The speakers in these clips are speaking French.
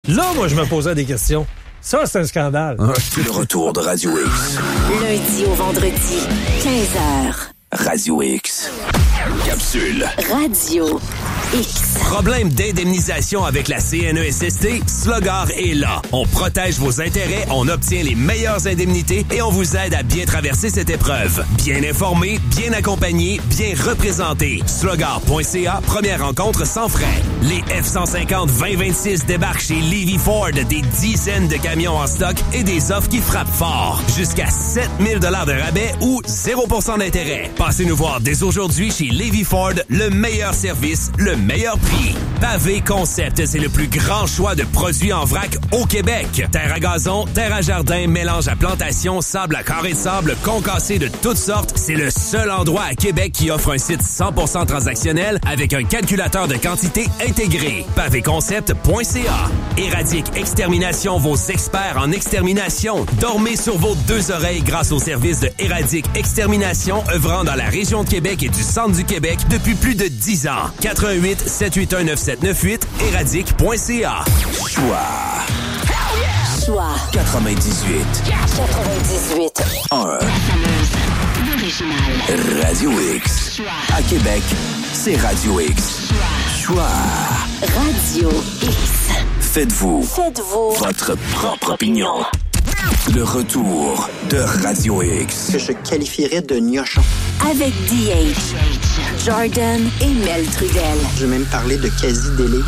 Là, moi, je me posais des questions. Ça, c'est un scandale. Le retour de Radio X. Lundi au vendredi, 15h. Radio X. Capsule. Radio X. Problème d'indemnisation avec la CNESST? Slogar est là. On protège vos intérêts, on obtient les meilleures indemnités et on vous aide à bien traverser cette épreuve. Bien informé, bien accompagné, bien représenté. Slogar.ca, première rencontre sans frais. Les F-150 2026 débarquent chez Levy Ford. Des dizaines de camions en stock et des offres qui frappent fort. Jusqu'à 7 000 $ de rabais ou 0% d'intérêt. Passez nous voir dès aujourd'hui chez Levy Ford, le meilleur service, le meilleur prix. Pavé Concept, c'est le plus grand choix de produits en vrac au Québec. Terre à gazon, terre à jardin, mélange à plantation, sable à carré de sable, concassé de toutes sortes. C'est le seul endroit à Québec qui offre un site 100% transactionnel avec un calculateur de quantité intégré. Pavéconcept.ca. Éradique Extermination, vos experts en extermination. Dormez sur vos deux oreilles grâce au service de Éradique Extermination, œuvrant dans la région de Québec et du centre du Québec depuis plus de 10 ans. 88 781 9798, éradique.ca. Choix. Choix 98. 98. 1. Radio X. Choix. À Québec, c'est Radio X. Choix. Radio X. Faites-vous votre propre opinion. Le retour de Radio X. Que je qualifierais de gnochon. Avec DH, Jordan et Mel Trudel. Je vais même parler de quasi-délai.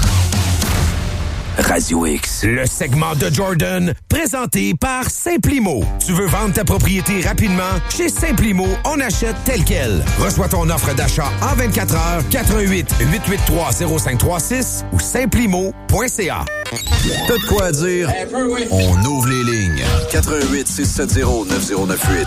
Radio X. Le segment de Jordan, présenté par Simplimo. Tu veux vendre ta propriété rapidement? Chez Simplimo, on achète tel quel. Reçois ton offre d'achat en 24 heures, 88 883 0536 ou simplimo.ca. T'as de quoi dire? On ouvre les lignes. 88 670 9098.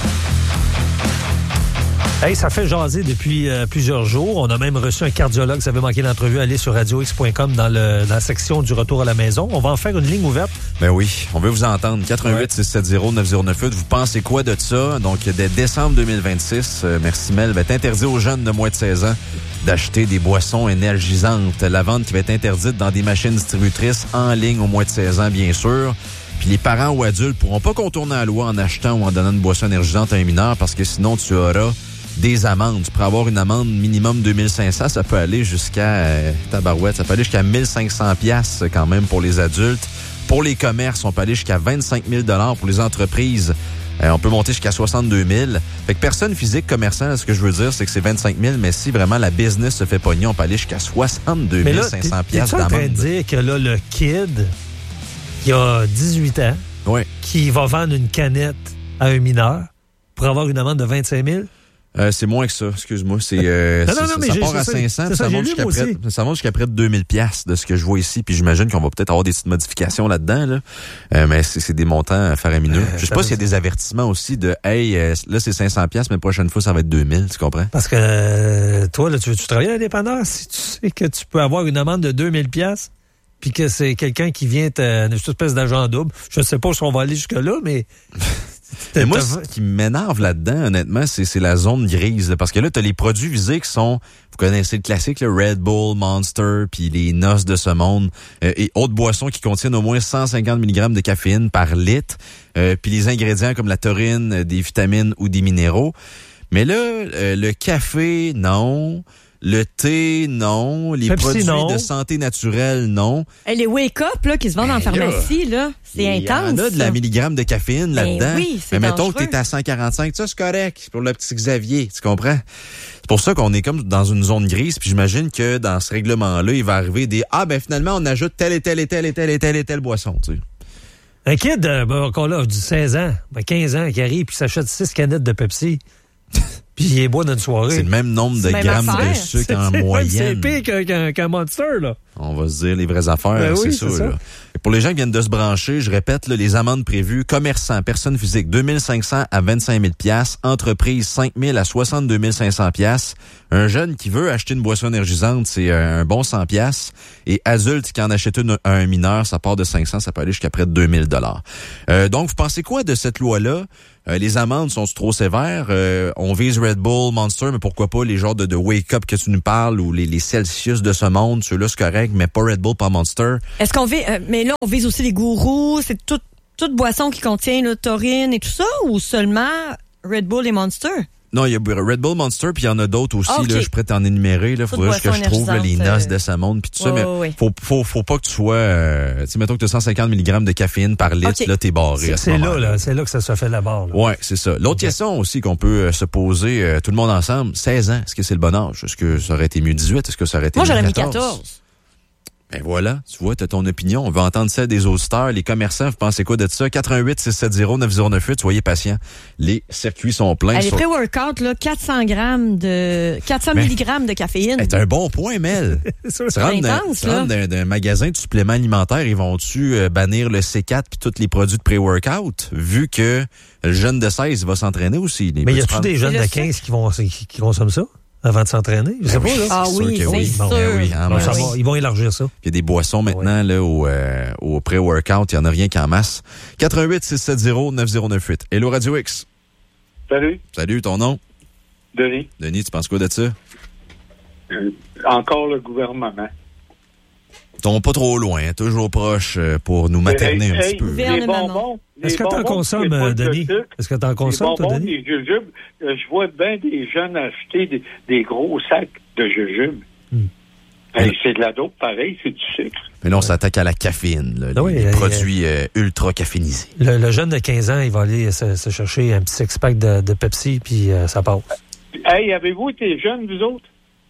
Hey, ça fait jaser depuis plusieurs jours. On a même reçu un cardiologue. Ça avait manqué l'entrevue. Allez sur radiox.com dans la section du retour à la maison. On va en faire une ligne ouverte. Ben oui, on veut vous entendre. 88 670 9098. Vous pensez quoi de ça? Donc, dès décembre 2026, merci Mel, va être interdit aux jeunes de moins de 16 ans d'acheter des boissons énergisantes. La vente qui va être interdite dans des machines distributrices en ligne aux moins de 16 ans, bien sûr. Puis les parents ou adultes pourront pas contourner la loi en achetant ou en donnant une boisson énergisante à un mineur parce que sinon, tu auras des amendes. Tu pourrais avoir une amende minimum 2500, ça peut aller jusqu'à tabarouette, ça peut aller jusqu'à 1500 pièces quand même pour les adultes. Pour les commerces, on peut aller jusqu'à 25 000 $ pour les entreprises. On peut monter jusqu'à 62 000. Fait que personne physique, commerçant, ce que je veux dire, c'est que c'est 25 000, mais si vraiment la business se fait pogner, on peut aller jusqu'à 62 500 pièces d'amende. Mais là, t'es en train de dire que là, le kid qui a 18 ans, oui, qui va vendre une canette à un mineur pour avoir une amende de 25 000? C'est moins que ça, excuse-moi. C'est, non, mais ça part à 500, ça monte jusqu'à près de 2000 pièces de ce que je vois ici. Puis j'imagine qu'on va peut-être avoir des petites modifications là-dedans, là. Mais c'est des montants faramineux. Je sais pas s'il y a des avertissements aussi de hey, là c'est 500 pièces, mais la prochaine fois ça va être 2000, tu comprends? Parce que toi, là, tu travailles à l'indépendant, si tu sais que tu peux avoir une amende de 2000 pièces, puis que c'est quelqu'un qui vient une espèce d'agent double. Je sais pas si on va aller jusque-là, mais... Mais moi, ce qui m'énerve là-dedans, honnêtement, c'est la zone grise. Là, parce que là, t'as les produits visés qui sont, vous connaissez le classique, le Red Bull, Monster, puis les noces de ce monde, et autres boissons qui contiennent au moins 150 mg de caféine par litre, puis les ingrédients comme la taurine, des vitamines ou des minéraux. Mais là, le café, non. Le thé, non. Les Pepsi, produits non. de santé naturelle, non. Les wake-up là, qui se vendent en pharmacie, là, c'est intense. Il y en a de la milligramme de caféine là-dedans. Oui, c'est mais mettons dangereux. que t'es à 145, ça c'est correct. C'est pour le petit Xavier, tu comprends? C'est pour ça qu'on est comme dans une zone grise, puis j'imagine que dans ce règlement-là, il va arriver des « Ah, ben finalement, on ajoute telle et telle et telle et telle et telle et telle boisson, tu sais. » Un kid, encore là, du 16 ans, 15 ans, qui arrive puis s'achète 6 canettes de Pepsi, puis il les boit dans une soirée. C'est le même nombre de grammes de sucre en moyenne. C'est pire qu'un Monster, là. On va se dire les vraies affaires, Ben oui, c'est c'est ça. Là. Et pour les gens qui viennent de se brancher, je répète, là, les amendes prévues, commerçants, personnes physiques, 2500 à 25 000 piastres, entreprise, 5 000 à 62 500 piastres. Un jeune qui veut acheter une boisson énergisante, c'est un bon 100 piastres. Et adulte qui en achète une à un mineur, ça part de 500, ça peut aller jusqu'à près de 2000 $. Donc, vous pensez quoi de cette loi-là? Les amendes sont trop sévères? On vise Red Bull, Monster, mais pourquoi pas les genres de Wake Up que tu nous parles ou les Celsius de ce monde? Ceux-là, c'est correct, mais pas Red Bull, pas Monster. Est-ce qu'on vise... mais là, on vise aussi les gourous. C'est toute boisson qui contient le taurine et tout ça, ou seulement Red Bull et Monster? Non, il y a Red Bull, Monster, puis il y en a d'autres aussi. Okay. Là, je suis prêt à t'en énumérer. Il faudrait juste que je trouve là, les noces de sa montre puis tout ça. Mais faut pas que tu sois... tu sais, mettons que tu as 150 mg de caféine par litre, là, t'es barré. C'est là que ça se fait la barre. Là. Ouais, c'est ça. L'autre question aussi qu'on peut se poser tout le monde ensemble, 16 ans, est-ce que c'est le bon âge? Est-ce que ça aurait été mieux 18? Est-ce que ça aurait été mieux 14? Moi, j'aurais mis 14. Ben voilà, tu vois, t'as ton opinion. On veut entendre celle des auditeurs. Les commerçants, vous pensez quoi de ça? 88-670-9098, soyez patients. Les circuits sont pleins. Les pré-workout, là, 400 mg de caféine. C'est un bon point, Mel. Tu rentres d'un magasin de suppléments alimentaires, ils vont-tu bannir le C4 puis tous les produits de pré-workout? Vu que le jeune de 16 va s'entraîner aussi. Mais y a-tu des jeunes de 15 qui consomment ça? Avant de s'entraîner? Je sais pas, là. Ah oui, c'est sûr. Ils vont élargir ça. Il y a des boissons maintenant là au pré-workout. Il n'y en a rien qu'en masse. 88-670-9098. Hello Radio X. Salut. Salut, ton nom? Denis. Denis, tu penses quoi de ça? Encore le gouvernement. Tombons pas trop loin, toujours proche pour nous materner un petit peu. Les bonbons. Est-ce que tu en consommes, Denis? Est-ce que tu en consommes, toi, Denis? Les jujubes, je vois bien des jeunes acheter des gros sacs de jujubes. C'est de la dope, pareil, c'est du sucre. Mais là, on s'attaque à la caféine, là, les produits ultra caféinisés. Le jeune de 15 ans, il va aller se chercher un petit six-pack de Pepsi, puis ça passe. Hey, avez-vous été jeunes, vous autres?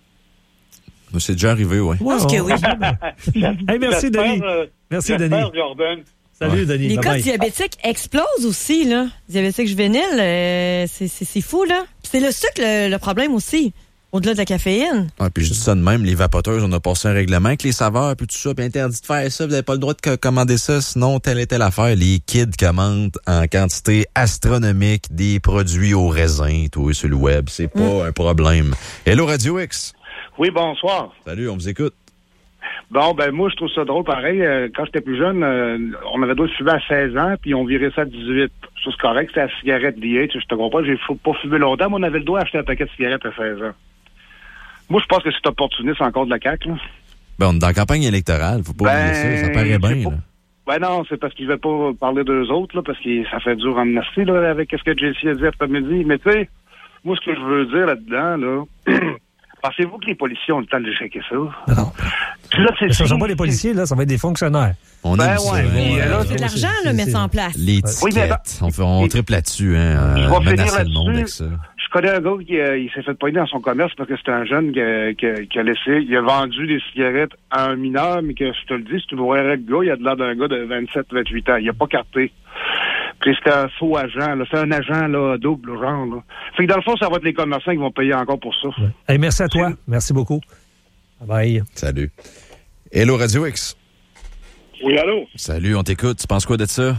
C'est déjà arrivé, oui. Je pense que oui. Hey, merci, Denis. Merci, Denis. Jordan. Salut, Denis. Les cas diabétiques explosent aussi, là. Diabétique juvénile, c'est fou, là. C'est le sucre, le problème aussi, au-delà de la caféine. Ah, puis je dis ça de même, les vapoteuses, on a passé un règlement avec les saveurs, puis tout ça, puis interdit de faire ça, vous n'avez pas le droit de commander ça, sinon telle et telle affaire. Les kids commandent en quantité astronomique des produits au raisin, tout sur le web. C'est pas un problème. Hello, Radio X. Oui, bonsoir. Salut, on vous écoute. Bon, ben moi, je trouve ça drôle. Pareil, quand j'étais plus jeune, on avait le droit de fumer à 16 ans, puis on virait ça à 18. Ça, c'est correct, c'était la cigarette DH. Je te comprends, j'ai pas fumé longtemps, mais on avait le droit d'acheter un paquet de cigarettes à 16 ans. Moi, je pense que c'est opportuniste encore de la CAQ, là. Ben, on est dans la campagne électorale, faut pas oublier ça paraît bien, là. Ben non, c'est parce qu'ils ne veulent pas parler d'eux autres, là, parce que ça fait dur en merci, là, avec ce que JC a dit après-midi. Mais tu sais, moi, ce que je veux dire là-dedans, là... Pensez-vous que les policiers ont le temps de checker ça? Non. Là, ce ne sont pas des policiers, là, ça va être des fonctionnaires. On a c'est de l'argent, là, mettre ça en place. Les tickets. On triple là-dessus, hein. Je vais finir le monde avec ça. Je connais un gars qui s'est fait poigner dans son commerce parce que c'était un jeune qui a laissé, il a vendu des cigarettes à un mineur, mais que je te le dis, si tu vois le gars, il a de l'air d'un gars de 27-28 ans. Il a pas carté. Puis c'était un faux agent, là. C'est un agent, là, double, genre, là. Fait que dans le fond, ça va être les commerçants qui vont payer encore pour ça. Ouais. Hey, merci à toi. Merci beaucoup. Bye. Salut. Hello, Radio X. Oui, allô? Salut, on t'écoute. Tu penses quoi de ça?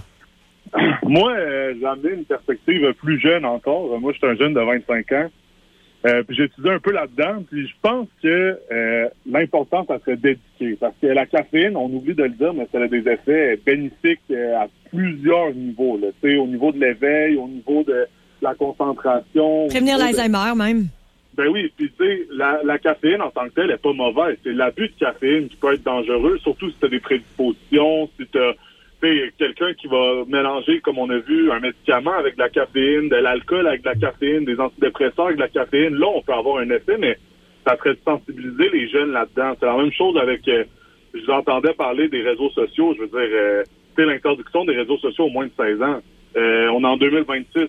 Moi, j'ai amené une perspective plus jeune encore. Moi, je suis un jeune de 25 ans. Puis j'ai étudié un peu là-dedans. Puis je pense que l'important, ça serait d'éduquer. Parce que la caféine, on oublie de le dire, mais ça a des effets bénéfiques à plusieurs niveaux. Là. Au niveau de l'éveil, au niveau de la concentration. Prévenir l'Alzheimer, même. Ben oui, puis tu sais, la caféine en tant que telle n'est pas mauvaise. C'est l'abus de caféine qui peut être dangereux, surtout si tu as des prédispositions, si tu as quelqu'un qui va mélanger, comme on a vu, un médicament avec de la caféine, de l'alcool avec de la caféine, des antidépresseurs avec de la caféine. Là, on peut avoir un effet, mais ça serait de sensibiliser les jeunes là-dedans. C'est la même chose avec... je vous entendais parler des réseaux sociaux. Je veux dire, l'interdiction des réseaux sociaux au moins de 16 ans. On est en 2026.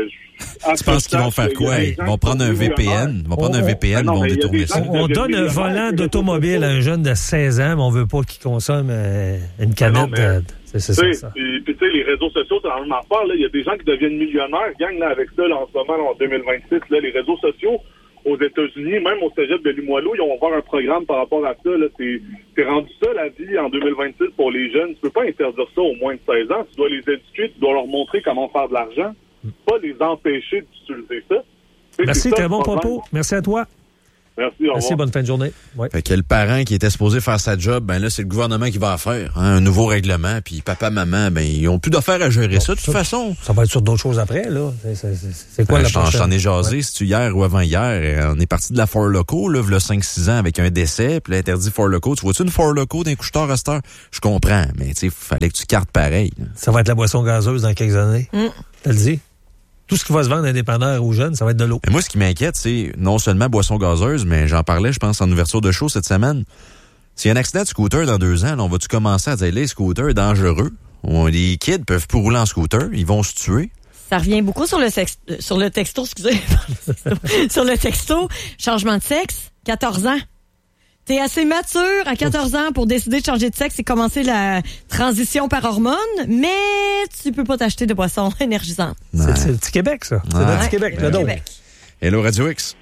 Tu penses qu'ils vont faire quoi? Ils vont prendre un VPN? Ils vont prendre un VPN, ils vont détourner ça. On donne un volant d'automobile à un jeune de 16 ans, mais on veut pas qu'il consomme une canette de... C'est ça. Puis tu sais, les réseaux sociaux, c'est la même affaire. Il y a des gens qui deviennent millionnaires, gagnent là, avec ça là, en ce moment, là, en 2026. Là, les réseaux sociaux, aux États-Unis, même au cégep de Limoilou, ils vont avoir un programme par rapport à ça. Là. C'est rendu ça, la vie, en 2026 pour les jeunes. Tu peux pas interdire ça aux moins de 16 ans. Tu dois les éduquer, tu dois leur montrer comment faire de l'argent. Pas les empêcher d'utiliser ça. Merci, très bon propos. Merci à toi. Merci, au revoir. Bonne fin de journée. Ouais. Fait que le parent qui était supposé faire sa job, ben là, c'est le gouvernement qui va la faire. Hein, un nouveau règlement, puis papa, maman, ben ils ont plus d'affaires à gérer ça, de toute façon. Ça va être sur d'autres choses après, là. C'est quoi la prochaine? Je t'en ai jasé, si tu hier ou avant-hier, on est parti de la Four Loko, là, v'là 5-6 ans, avec un décès, puis l'interdit Four Loko. Tu vois-tu une Four Loko d'un couche-tard à cette heure? Je comprends, mais tu sais, fallait que tu cartes pareil. Là. Ça va être la boisson gazeuse dans quelques années. T'as le dit? Tout ce qui va se vendre indépendant aux jeunes, ça va être de l'eau. Mais moi, ce qui m'inquiète, c'est non seulement boisson gazeuse, mais j'en parlais, je pense, en ouverture de show cette semaine. S'il y a un accident de scooter dans 2 ans, là, on va-tu commencer à dire les scooters dangereux? Les kids peuvent plus rouler en scooter, ils vont se tuer. Ça revient beaucoup sur le texto, excusez. Sur le texto, changement de sexe, 14 ans. T'es assez mature à 14 ans pour décider de changer de sexe et commencer la transition par hormones, mais tu peux pas t'acheter de boissons énergisantes. C'est le petit Québec, ça. C'est le petit Québec, le don. Hello, Radio X.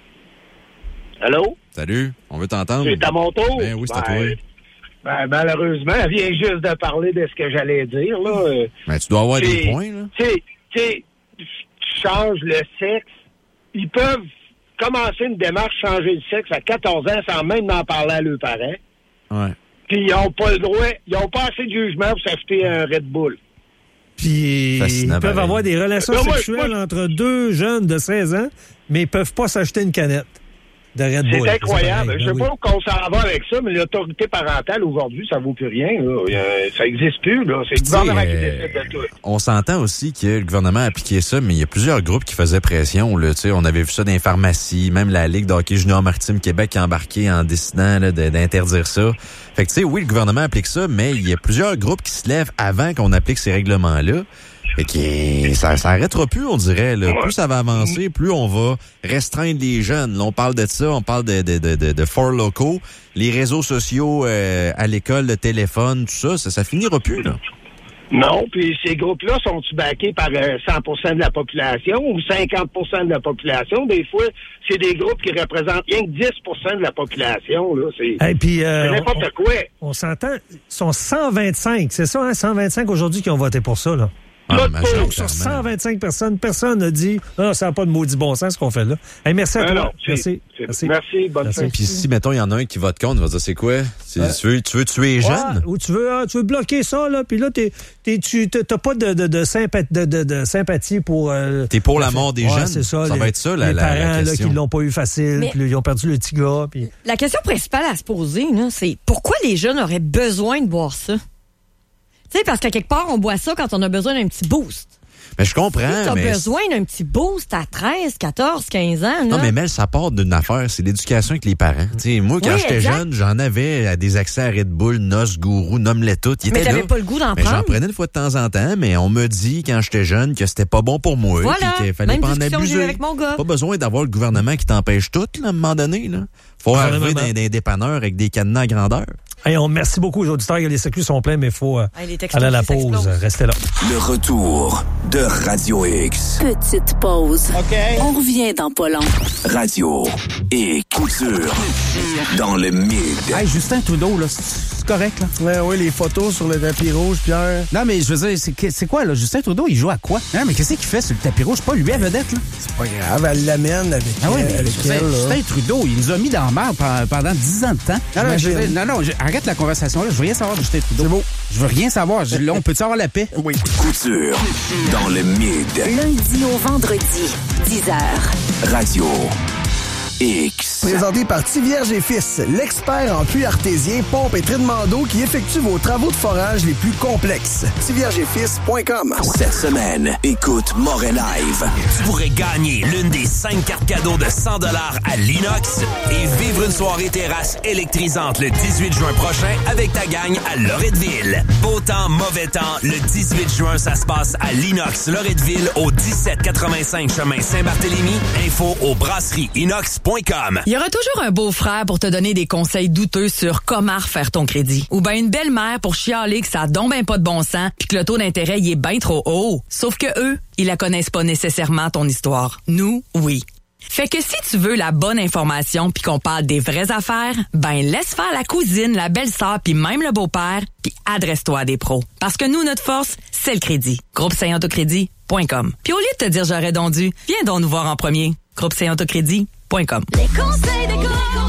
Allô? Salut, on veut t'entendre. C'est à mon tour? Ben oui, c'est à toi. Ben, malheureusement, elle vient juste de parler de ce que j'allais dire, là. Ben, tu dois avoir des points, là. Tu sais, tu changes le sexe. Ils peuvent commencer une démarche changer de sexe à 14 ans sans même en parler à leurs parents. Ouais. Puis ils n'ont pas le droit, ils n'ont pas assez de jugement pour s'acheter un Red Bull. Puis ils peuvent avoir des relations sexuelles entre 2 jeunes de 16 ans, mais ils peuvent pas s'acheter une canette de Red Bull. C'est incroyable. Je sais pas où on s'en va avec ça, mais l'autorité parentale aujourd'hui, ça vaut plus rien. Là. Ça n'existe plus. Là. C'est le gouvernement qui décide de tout. On s'entend aussi que le gouvernement a appliqué ça, mais il y a plusieurs groupes qui faisaient pression. Là. On avait vu ça dans les pharmacies, même la Ligue de hockey junior maritime Québec qui a embarqué en décidant là, d'interdire ça. Fait que tu sais, oui, le gouvernement applique ça, mais il y a plusieurs groupes qui se lèvent avant qu'on applique ces règlements-là. Fait que ça s'arrêtera plus, on dirait. Là. Plus ça va avancer, plus on va restreindre les jeunes. Là, on parle de ça, on parle de Four Loko, les réseaux sociaux à l'école, le téléphone, tout ça, ça finira plus, là. Non, puis ces groupes-là sont-ils backés par 100% de la population ou 50% de la population? Des fois, c'est des groupes qui représentent rien que 10% de la population. Là. C'est n'importe quoi. On s'entend, ils sont 125, c'est ça, hein? 125 aujourd'hui qui ont voté pour ça, là. Donc, sur 125 personnes, personne n'a dit « Non, ça n'a pas de maudit bon sens ce qu'on fait là. » Hey, merci à toi. Non, merci, bonne fin. Puis si, mettons, il y en a un qui vote contre, il va dire « C'est quoi? Tu veux tuer les jeunes? » Ou tu veux bloquer ça, là, puis là, tu n'as pas de sympathie pour... T'es pour la mort des jeunes? C'est ça. Ça va être ça, les parents la question. qui l'ont pas eu facile, puis ils ont perdu le petit gars. Puis... La question principale à se poser, là, c'est pourquoi les jeunes auraient besoin de boire ça? Tu sais, parce qu'à quelque part, on boit ça quand on a besoin d'un petit boost. Mais je comprends. Si t'as besoin d'un petit boost à 13, 14, 15 ans. Là. Non, mais Mel, ça part d'une affaire, c'est l'éducation avec les parents. T'sais, moi, quand j'étais jeune, j'en avais à des accès à Red Bull, Nos, Gourou, nomme-les toutes. Mais t'avais pas le goût d'en prendre. J'en prenais une fois de temps en temps, mais on me dit, quand j'étais jeune, que c'était pas bon pour moi. Voilà. Qu'il fallait même pas en abuser. Avec mon gars. Pas besoin d'avoir le gouvernement qui t'empêche tout, là, à un moment donné. Là. Faut arriver dans des dépanneurs avec des cadenas à grandeur. Hey, merci beaucoup aux auditeurs. Les circuits sont pleins, mais il faut aller à la pause. Restez là. Le retour de Radio X. Petite pause. OK. On revient dans pas long. Radio et couture dans le mid. Hey, Justin Trudeau, là, c'est correct, là? Oui, les photos sur le tapis rouge, Pierre. Non, mais je veux dire, c'est quoi, là? Justin Trudeau, il joue à quoi? Non, mais qu'est-ce qu'il fait sur le tapis rouge? C'est pas lui à vedette, là? C'est pas grave, elle l'amène avec, Justin Trudeau, il nous a mis dans la merde pendant 10 ans de temps. Non, arrête la conversation là. Je veux rien savoir de Justin Trudeau. C'est beau. Je veux rien savoir. Là, on peut-tu avoir la paix? Oui. Couture dans le mid. Lundi au vendredi, 10h. Radio X. Présenté par Tivierge et Fils, l'expert en puits artésien, pompe et traitement d'eau qui effectue vos travaux de forage les plus complexes. Tiviergeetfils.com. Cette semaine, écoute Moret Live. Tu pourrais gagner l'une des 5 cartes cadeaux de 100 $ à l'Inox et vivre une soirée terrasse électrisante le 18 juin prochain avec ta gang à Loretteville. Beau temps, mauvais temps, le 18 juin, ça se passe à l'Inox Loretteville au 1785 chemin Saint-Barthélemy. Info au brasserieinox.com. Il y aura toujours un beau-frère pour te donner des conseils douteux sur comment refaire ton crédit. Ou bien une belle-mère pour chialer que ça a donc ben pas de bon sens puis que le taux d'intérêt il est bien trop haut. Sauf que eux, ils la connaissent pas nécessairement ton histoire. Nous, oui. Fait que si tu veux la bonne information puis qu'on parle des vraies affaires, ben laisse faire la cousine, la belle-sœur puis même le beau-père puis adresse-toi à des pros. Parce que nous, notre force, c'est le crédit. GroupeSaintAutocrédit.com. Puis au lieu de te dire j'aurais donc dû, viens donc nous voir en premier. GroupeSaintAutocrédit.com. Québec.com. Les conseils déco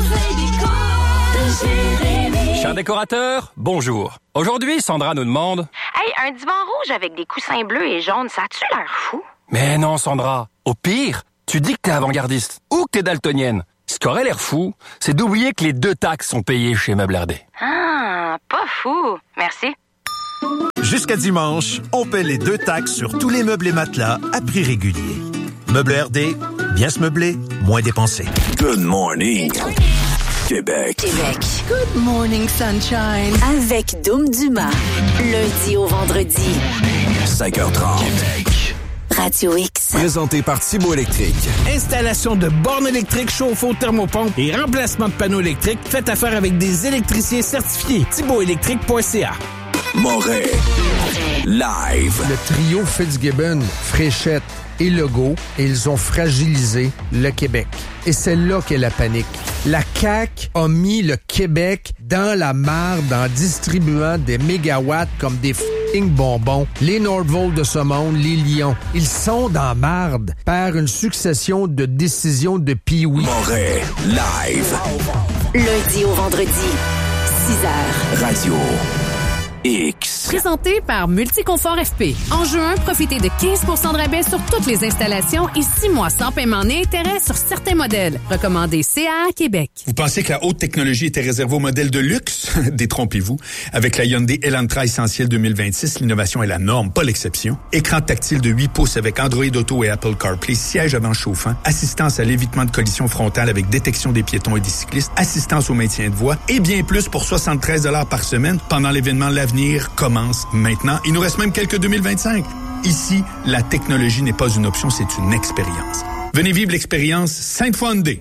de Jérémy. Cher décorateur, bonjour. Aujourd'hui, Sandra nous demande... Hey, un divan rouge avec des coussins bleus et jaunes, ça a-tu l'air fou? Mais non, Sandra. Au pire, tu dis que t'es avant-gardiste ou que t'es daltonienne. Ce qui aurait l'air fou, c'est d'oublier que les 2 taxes sont payées chez Meubles RD. Ah, pas fou. Merci. Jusqu'à dimanche, on paie les 2 taxes sur tous les meubles et matelas à prix régulier. Meubles RD, bien se meubler, moins dépenser. Good morning, Québec. Good morning, sunshine. Avec Dom Dumas. Lundi au vendredi. 5h30. Radio X. Présenté par Thibaut Électrique. Installation de bornes électriques, chauffe-eau, thermopompe et remplacement de panneaux électriques. Faites affaire avec des électriciens certifiés. ThibautElectrique.ca. Montréal. Live. Le trio Fitzgibbon, Fréchette et Legault, ils ont fragilisé le Québec. Et c'est là qu'est la panique. La CAQ a mis le Québec dans la marde en distribuant des mégawatts comme des f***ing bonbons. Les Nordvolt de ce monde, les Lions, ils sont dans la marde par une succession de décisions de pee-wee. Montréal. Live. Lundi au vendredi. 6h. Radio X. Présenté par Multiconfort FP. En juin, profitez de 15 % de rabais sur toutes les installations et 6 mois sans paiement ni intérêt sur certains modèles. Recommandé CA Québec. Vous pensez que la haute technologie était réservée aux modèles de luxe? Détrompez-vous. Avec la Hyundai Elantra Essentiel 2026, l'innovation est la norme, pas l'exception. Écran tactile de 8 pouces avec Android Auto et Apple CarPlay, siège avant chauffant, assistance à l'évitement de collision frontale avec détection des piétons et des cyclistes, assistance au maintien de voie et bien plus pour 73 $ par semaine pendant l'événement L'Avenir commence maintenant. Il nous reste même quelques 2025. Ici, la technologie n'est pas une option, c'est une expérience. Venez vivre l'expérience Sainte-Foy Hyundai.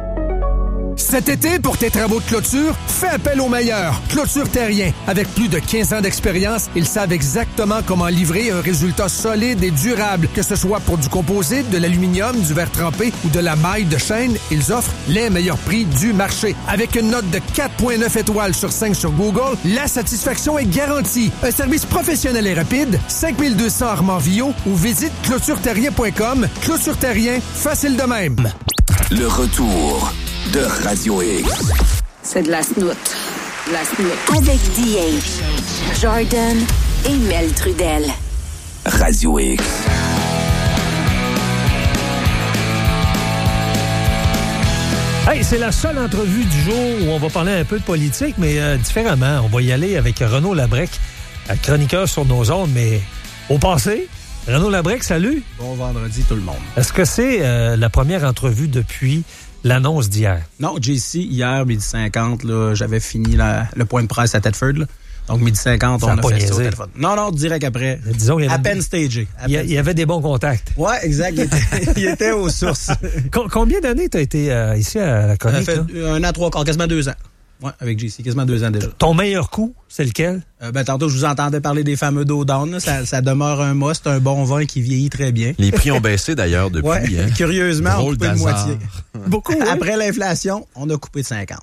Cet été, pour tes travaux de clôture, fais appel aux meilleurs. Clôture Terrien. Avec plus de 15 ans d'expérience, ils savent exactement comment livrer un résultat solide et durable. Que ce soit pour du composite, de l'aluminium, du verre trempé ou de la maille de chaîne, ils offrent les meilleurs prix du marché. Avec une note de 4,9 étoiles sur 5 sur Google, la satisfaction est garantie. Un service professionnel et rapide, 5200 Armand-Villot ou visite clôtureterrien.com. Clôture Terrien, facile de même. Le retour de Radio X. C'est de la snoot. La snoot. Avec DH, Jordan et Mel Trudel. Radio X. Hey, c'est la seule entrevue du jour où on va parler un peu de politique, mais différemment. On va y aller avec Renaud Labrec, chroniqueur sur nos ondes, mais au passé. Renaud Labrec, salut. Bon vendredi tout le monde. Est-ce que c'est la première entrevue depuis l'annonce d'hier? Non, JC, hier, 12h50, là, j'avais fini le point de presse à Thetford. Là. Donc, 12h50, on a fait ça au téléphone. Non, direct après. Disons, il y avait à peine stagé. Il y avait des bons contacts. Ouais, exact. Il était aux sources. Combien d'années tu as été ici à la chronique? Ça fait 1 an, 3 quarts, quasiment 2 ans. Ouais, avec JC, quasiment 2 ans déjà. Ton meilleur coup, c'est lequel? Tantôt, je vous entendais parler des fameux Dowdown. Ça demeure un must, un bon vin qui vieillit très bien. Les prix ont baissé d'ailleurs depuis. Ouais, hein? Curieusement, on a coupé de moitié. Beaucoup. Après l'inflation, on a coupé de 50.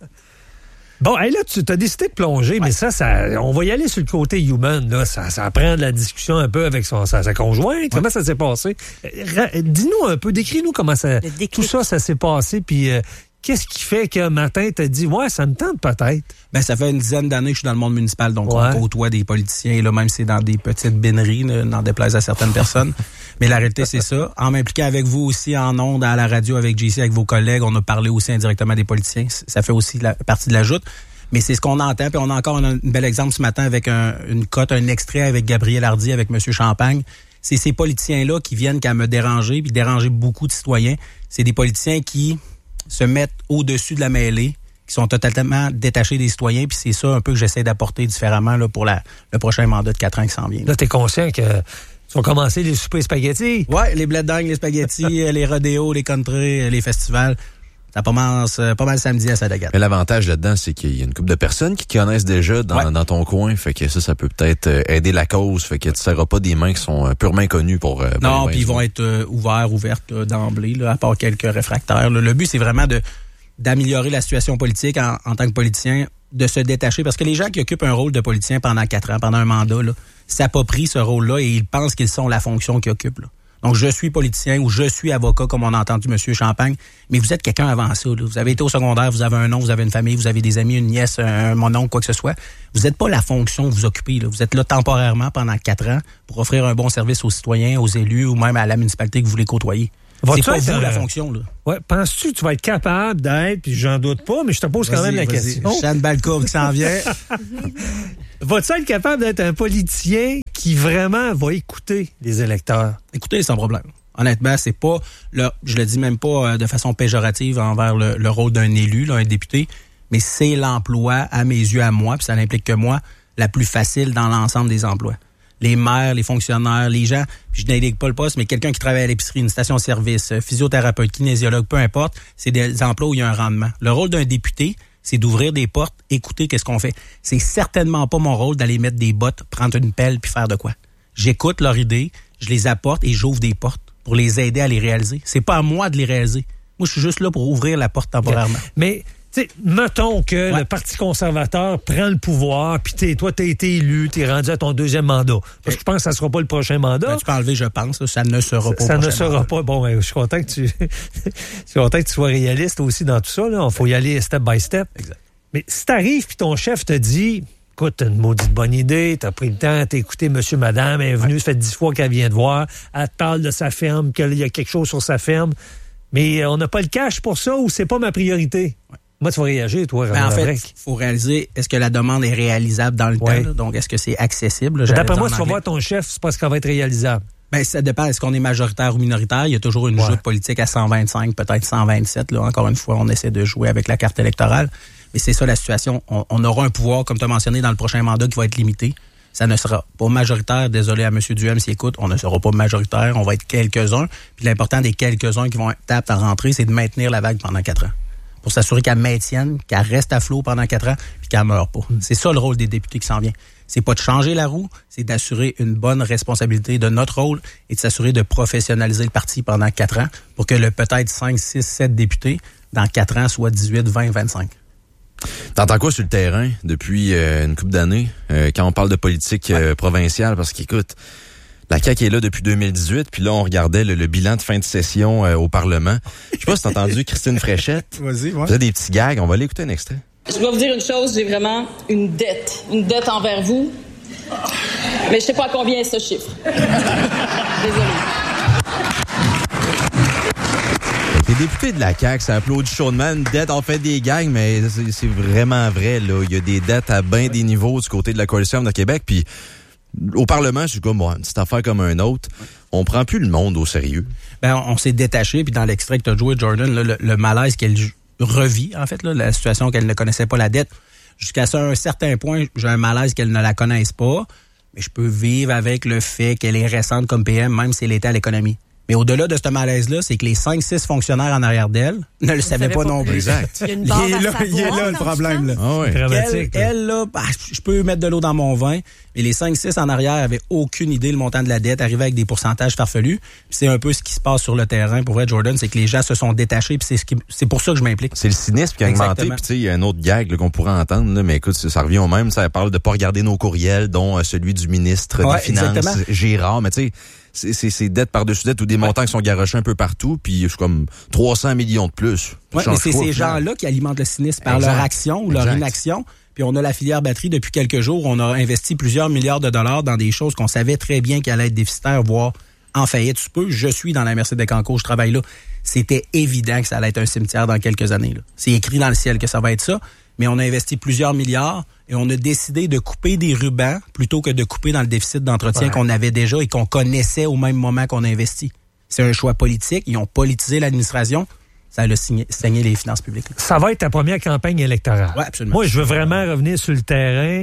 Bon, hey, là, tu t'as décidé de plonger, mais ça, on va y aller sur le côté human. Là. Ça prend de la discussion un peu avec sa conjointe. Ouais. Comment ça s'est passé? Dis-nous un peu, décris-nous comment tout ça s'est passé, puis qu'est-ce qui fait qu'un matin, t'as dit, ouais, ça me tente peut-être? Ben, ça fait une dizaine d'années que je suis dans le monde municipal, donc on côtoie des politiciens, là, même si c'est dans des petites béneries, n'en déplaise à certaines personnes. Mais la réalité, c'est ça. En m'impliquant avec vous aussi en ondes, à la radio, avec JC, avec vos collègues, on a parlé aussi indirectement des politiciens. Ça fait aussi partie de la joute. Mais c'est ce qu'on entend. Puis on a encore un bel exemple ce matin avec une cote, un extrait avec Gabriel Hardy, avec M. Champagne. C'est ces politiciens-là qui viennent qu'à me déranger, puis déranger beaucoup de citoyens. C'est des politiciens qui se mettent au-dessus de la mêlée, qui sont totalement détachés des citoyens, puis c'est ça un peu que j'essaie d'apporter différemment là, pour le prochain mandat de 4 ans qui s'en vient. Là, t'es conscient que tu vas commencer les soupers spaghettis? Ouais, les bleds dingues, les spaghettis, les rodéos, les country, les festivals. Ça commence pas mal samedi à Sadagat. Mais l'avantage là-dedans, c'est qu'il y a une couple de personnes qui connaissent déjà dans ton coin. Fait que ça peut peut-être aider la cause. Fait que tu ne seras pas des mains qui sont purement inconnues pour... non, puis ils vont être ouvertes d'emblée, là, à part quelques réfractaires. Là. Le but, c'est vraiment d'améliorer la situation politique en tant que politicien, de se détacher. Parce que les gens qui occupent un rôle de politicien pendant 4 ans, pendant un mandat, là, s'approprient ce rôle-là et ils pensent qu'ils sont la fonction qu'ils occupent. Là. Donc, je suis politicien ou je suis avocat, comme on a entendu M. Champagne, mais vous êtes quelqu'un avant ça. Là. Vous avez été au secondaire, vous avez un nom, vous avez une famille, vous avez des amis, une nièce, mon oncle, quoi que ce soit. Vous n'êtes pas la fonction que vous occupez. Là. Vous êtes là temporairement pendant 4 ans pour offrir un bon service aux citoyens, aux élus ou même à la municipalité que vous voulez côtoyer. C'est pas vous la fonction, là. Ouais, penses-tu que tu vas être capable d'être, puis j'en doute pas, mais je te pose quand même la question. Jeanne Balcourt qui s'en vient. Vas-tu être capable d'être un politicien qui vraiment va écouter les électeurs? Écoutez, sans problème. Honnêtement, c'est pas, je le dis même pas de façon péjorative envers le rôle d'un élu, là, un député, mais c'est l'emploi, à mes yeux, à moi, puis ça n'implique que moi, la plus facile dans l'ensemble des emplois. Les maires, les fonctionnaires, les gens, puis je n'indique pas le poste, mais quelqu'un qui travaille à l'épicerie, une station-service, physiothérapeute, kinésiologue, peu importe, c'est des emplois où il y a un rendement. Le rôle d'un député, c'est d'ouvrir des portes, écouter qu'est-ce qu'on fait. C'est certainement pas mon rôle d'aller mettre des bottes, prendre une pelle puis faire de quoi. J'écoute leurs idées, je les apporte et j'ouvre des portes pour les aider à les réaliser. C'est pas à moi de les réaliser. Moi, je suis juste là pour ouvrir la porte temporairement. Mais tu sais, mettons que le Parti conservateur prend le pouvoir, puis toi, t'as été élu, t'es rendu à ton 2e mandat. Parce que je pense que ça sera pas le prochain mandat. Tu peux enlever, je pense. Là, ça ne sera pas. Ça ne sera pas. Bon, je suis content que tu sois réaliste aussi dans tout ça. Il faut y aller step by step. Exact. Mais si t'arrives puis ton chef te dit, écoute, t'as une maudite bonne idée, t'as pris le temps, t'as écouté monsieur, madame, elle est venue, ça fait 10 fois qu'elle vient te voir, elle te parle de sa ferme, qu'il y a quelque chose sur sa ferme, mais on n'a pas le cash pour ça ou c'est pas ma priorité. Ouais. Moi, tu vas réagir, toi, en fait, il faut réaliser, est-ce que la demande est réalisable dans le temps? Là? Donc, est-ce que c'est accessible? D'après moi, tu vas voir ton chef, c'est parce qu'elle va être réalisable. Ben, ça dépend. Est-ce qu'on est majoritaire ou minoritaire? Il y a toujours une joute politique à 125, peut-être 127. Là. Encore une fois, on essaie de jouer avec la carte électorale. Mais c'est ça la situation. On aura un pouvoir, comme tu as mentionné, dans le prochain mandat qui va être limité. Ça ne sera pas majoritaire. Désolé à M. Duhem s'il écoute. On ne sera pas majoritaire. On va être quelques-uns. Puis l'important des quelques-uns qui vont être aptes à rentrer, c'est de maintenir la vague pendant 4 ans. Pour s'assurer qu'elle maintienne, qu'elle reste à flot pendant 4 ans, puis qu'elle ne meure pas. C'est ça le rôle des députés qui s'en vient. C'est pas de changer la roue, c'est d'assurer une bonne responsabilité de notre rôle et de s'assurer de professionnaliser le parti pendant 4 ans pour que le peut-être 5, 6, 7 députés, dans 4 ans, soit 18, 20, 25. T'entends quoi sur le terrain depuis une couple d'années quand on parle de politique provinciale? Parce qu'écoute, la CAQ est là depuis 2018, puis là, on regardait le bilan de fin de session au Parlement. Je sais pas si t'as entendu Christine Fréchette. Vas-y, faisait des petits gags. On va aller écouter un extrait. Je dois vous dire une chose, j'ai vraiment une dette envers vous. Mais je sais pas à combien est ce chiffre. Désolé. Les députés de la CAQ, ça applaudit chaudement. Une dette, on fait des gags, mais c'est vraiment vrai, là. Il y a des dettes à bien des niveaux du côté de la Coalition de Québec, puis au Parlement, je suis comme moi, une petite affaire comme un autre. On prend plus le monde au sérieux. Ben, on s'est détaché, puis dans l'extrait que tu as joué, Jordan, là, le malaise qu'elle revit, en fait, là, la situation qu'elle ne connaissait pas la dette. Jusqu'à un certain point, j'ai un malaise qu'elle ne la connaisse pas, mais je peux vivre avec le fait qu'elle est récente comme PM, même si elle était à l'économie. Mais au-delà de ce malaise-là, c'est que les 5-6 fonctionnaires en arrière d'elle ne le savaient pas non plus. Exact. Il est là le problème. Là. Ah oui. Elle, là, je peux mettre de l'eau dans mon vin, mais les 5-6 en arrière avaient aucune idée le montant de la dette, arrivaient avec des pourcentages farfelus. Puis c'est un peu ce qui se passe sur le terrain. Pour vrai, Jordan, c'est que les gens se sont détachés, puis c'est pour ça que je m'implique. C'est le cynisme qui a augmenté, puis tu sais, il y a un autre gag là, qu'on pourrait entendre, là, mais écoute, ça revient au même. Ça parle de pas regarder nos courriels, dont celui du ministre des Finances, Girard, mais tu sais, c'est dette par-dessus dette ou des montants qui sont garochés un peu partout, puis je suis comme 300 millions de plus. Oui, mais c'est ces gens-là qui alimentent le cynisme par leur action ou leur inaction. Puis on a la filière batterie depuis quelques jours. On a investi plusieurs milliards de dollars dans des choses qu'on savait très bien qu'elles allaient être déficitaires, voire en faillite. Je suis dans la Mercé-Bécancour, je travaille là. C'était évident que ça allait être un cimetière dans quelques années. Là. C'est écrit dans le ciel que ça va être ça. Mais on a investi plusieurs milliards et on a décidé de couper des rubans plutôt que de couper dans le déficit d'entretien qu'on avait déjà et qu'on connaissait au même moment qu'on a investi. C'est un choix politique. Ils ont politisé l'administration. Ça a saigné les finances publiques. Ça va être ta première campagne électorale. Oui, absolument. Moi, je veux vraiment revenir sur le terrain.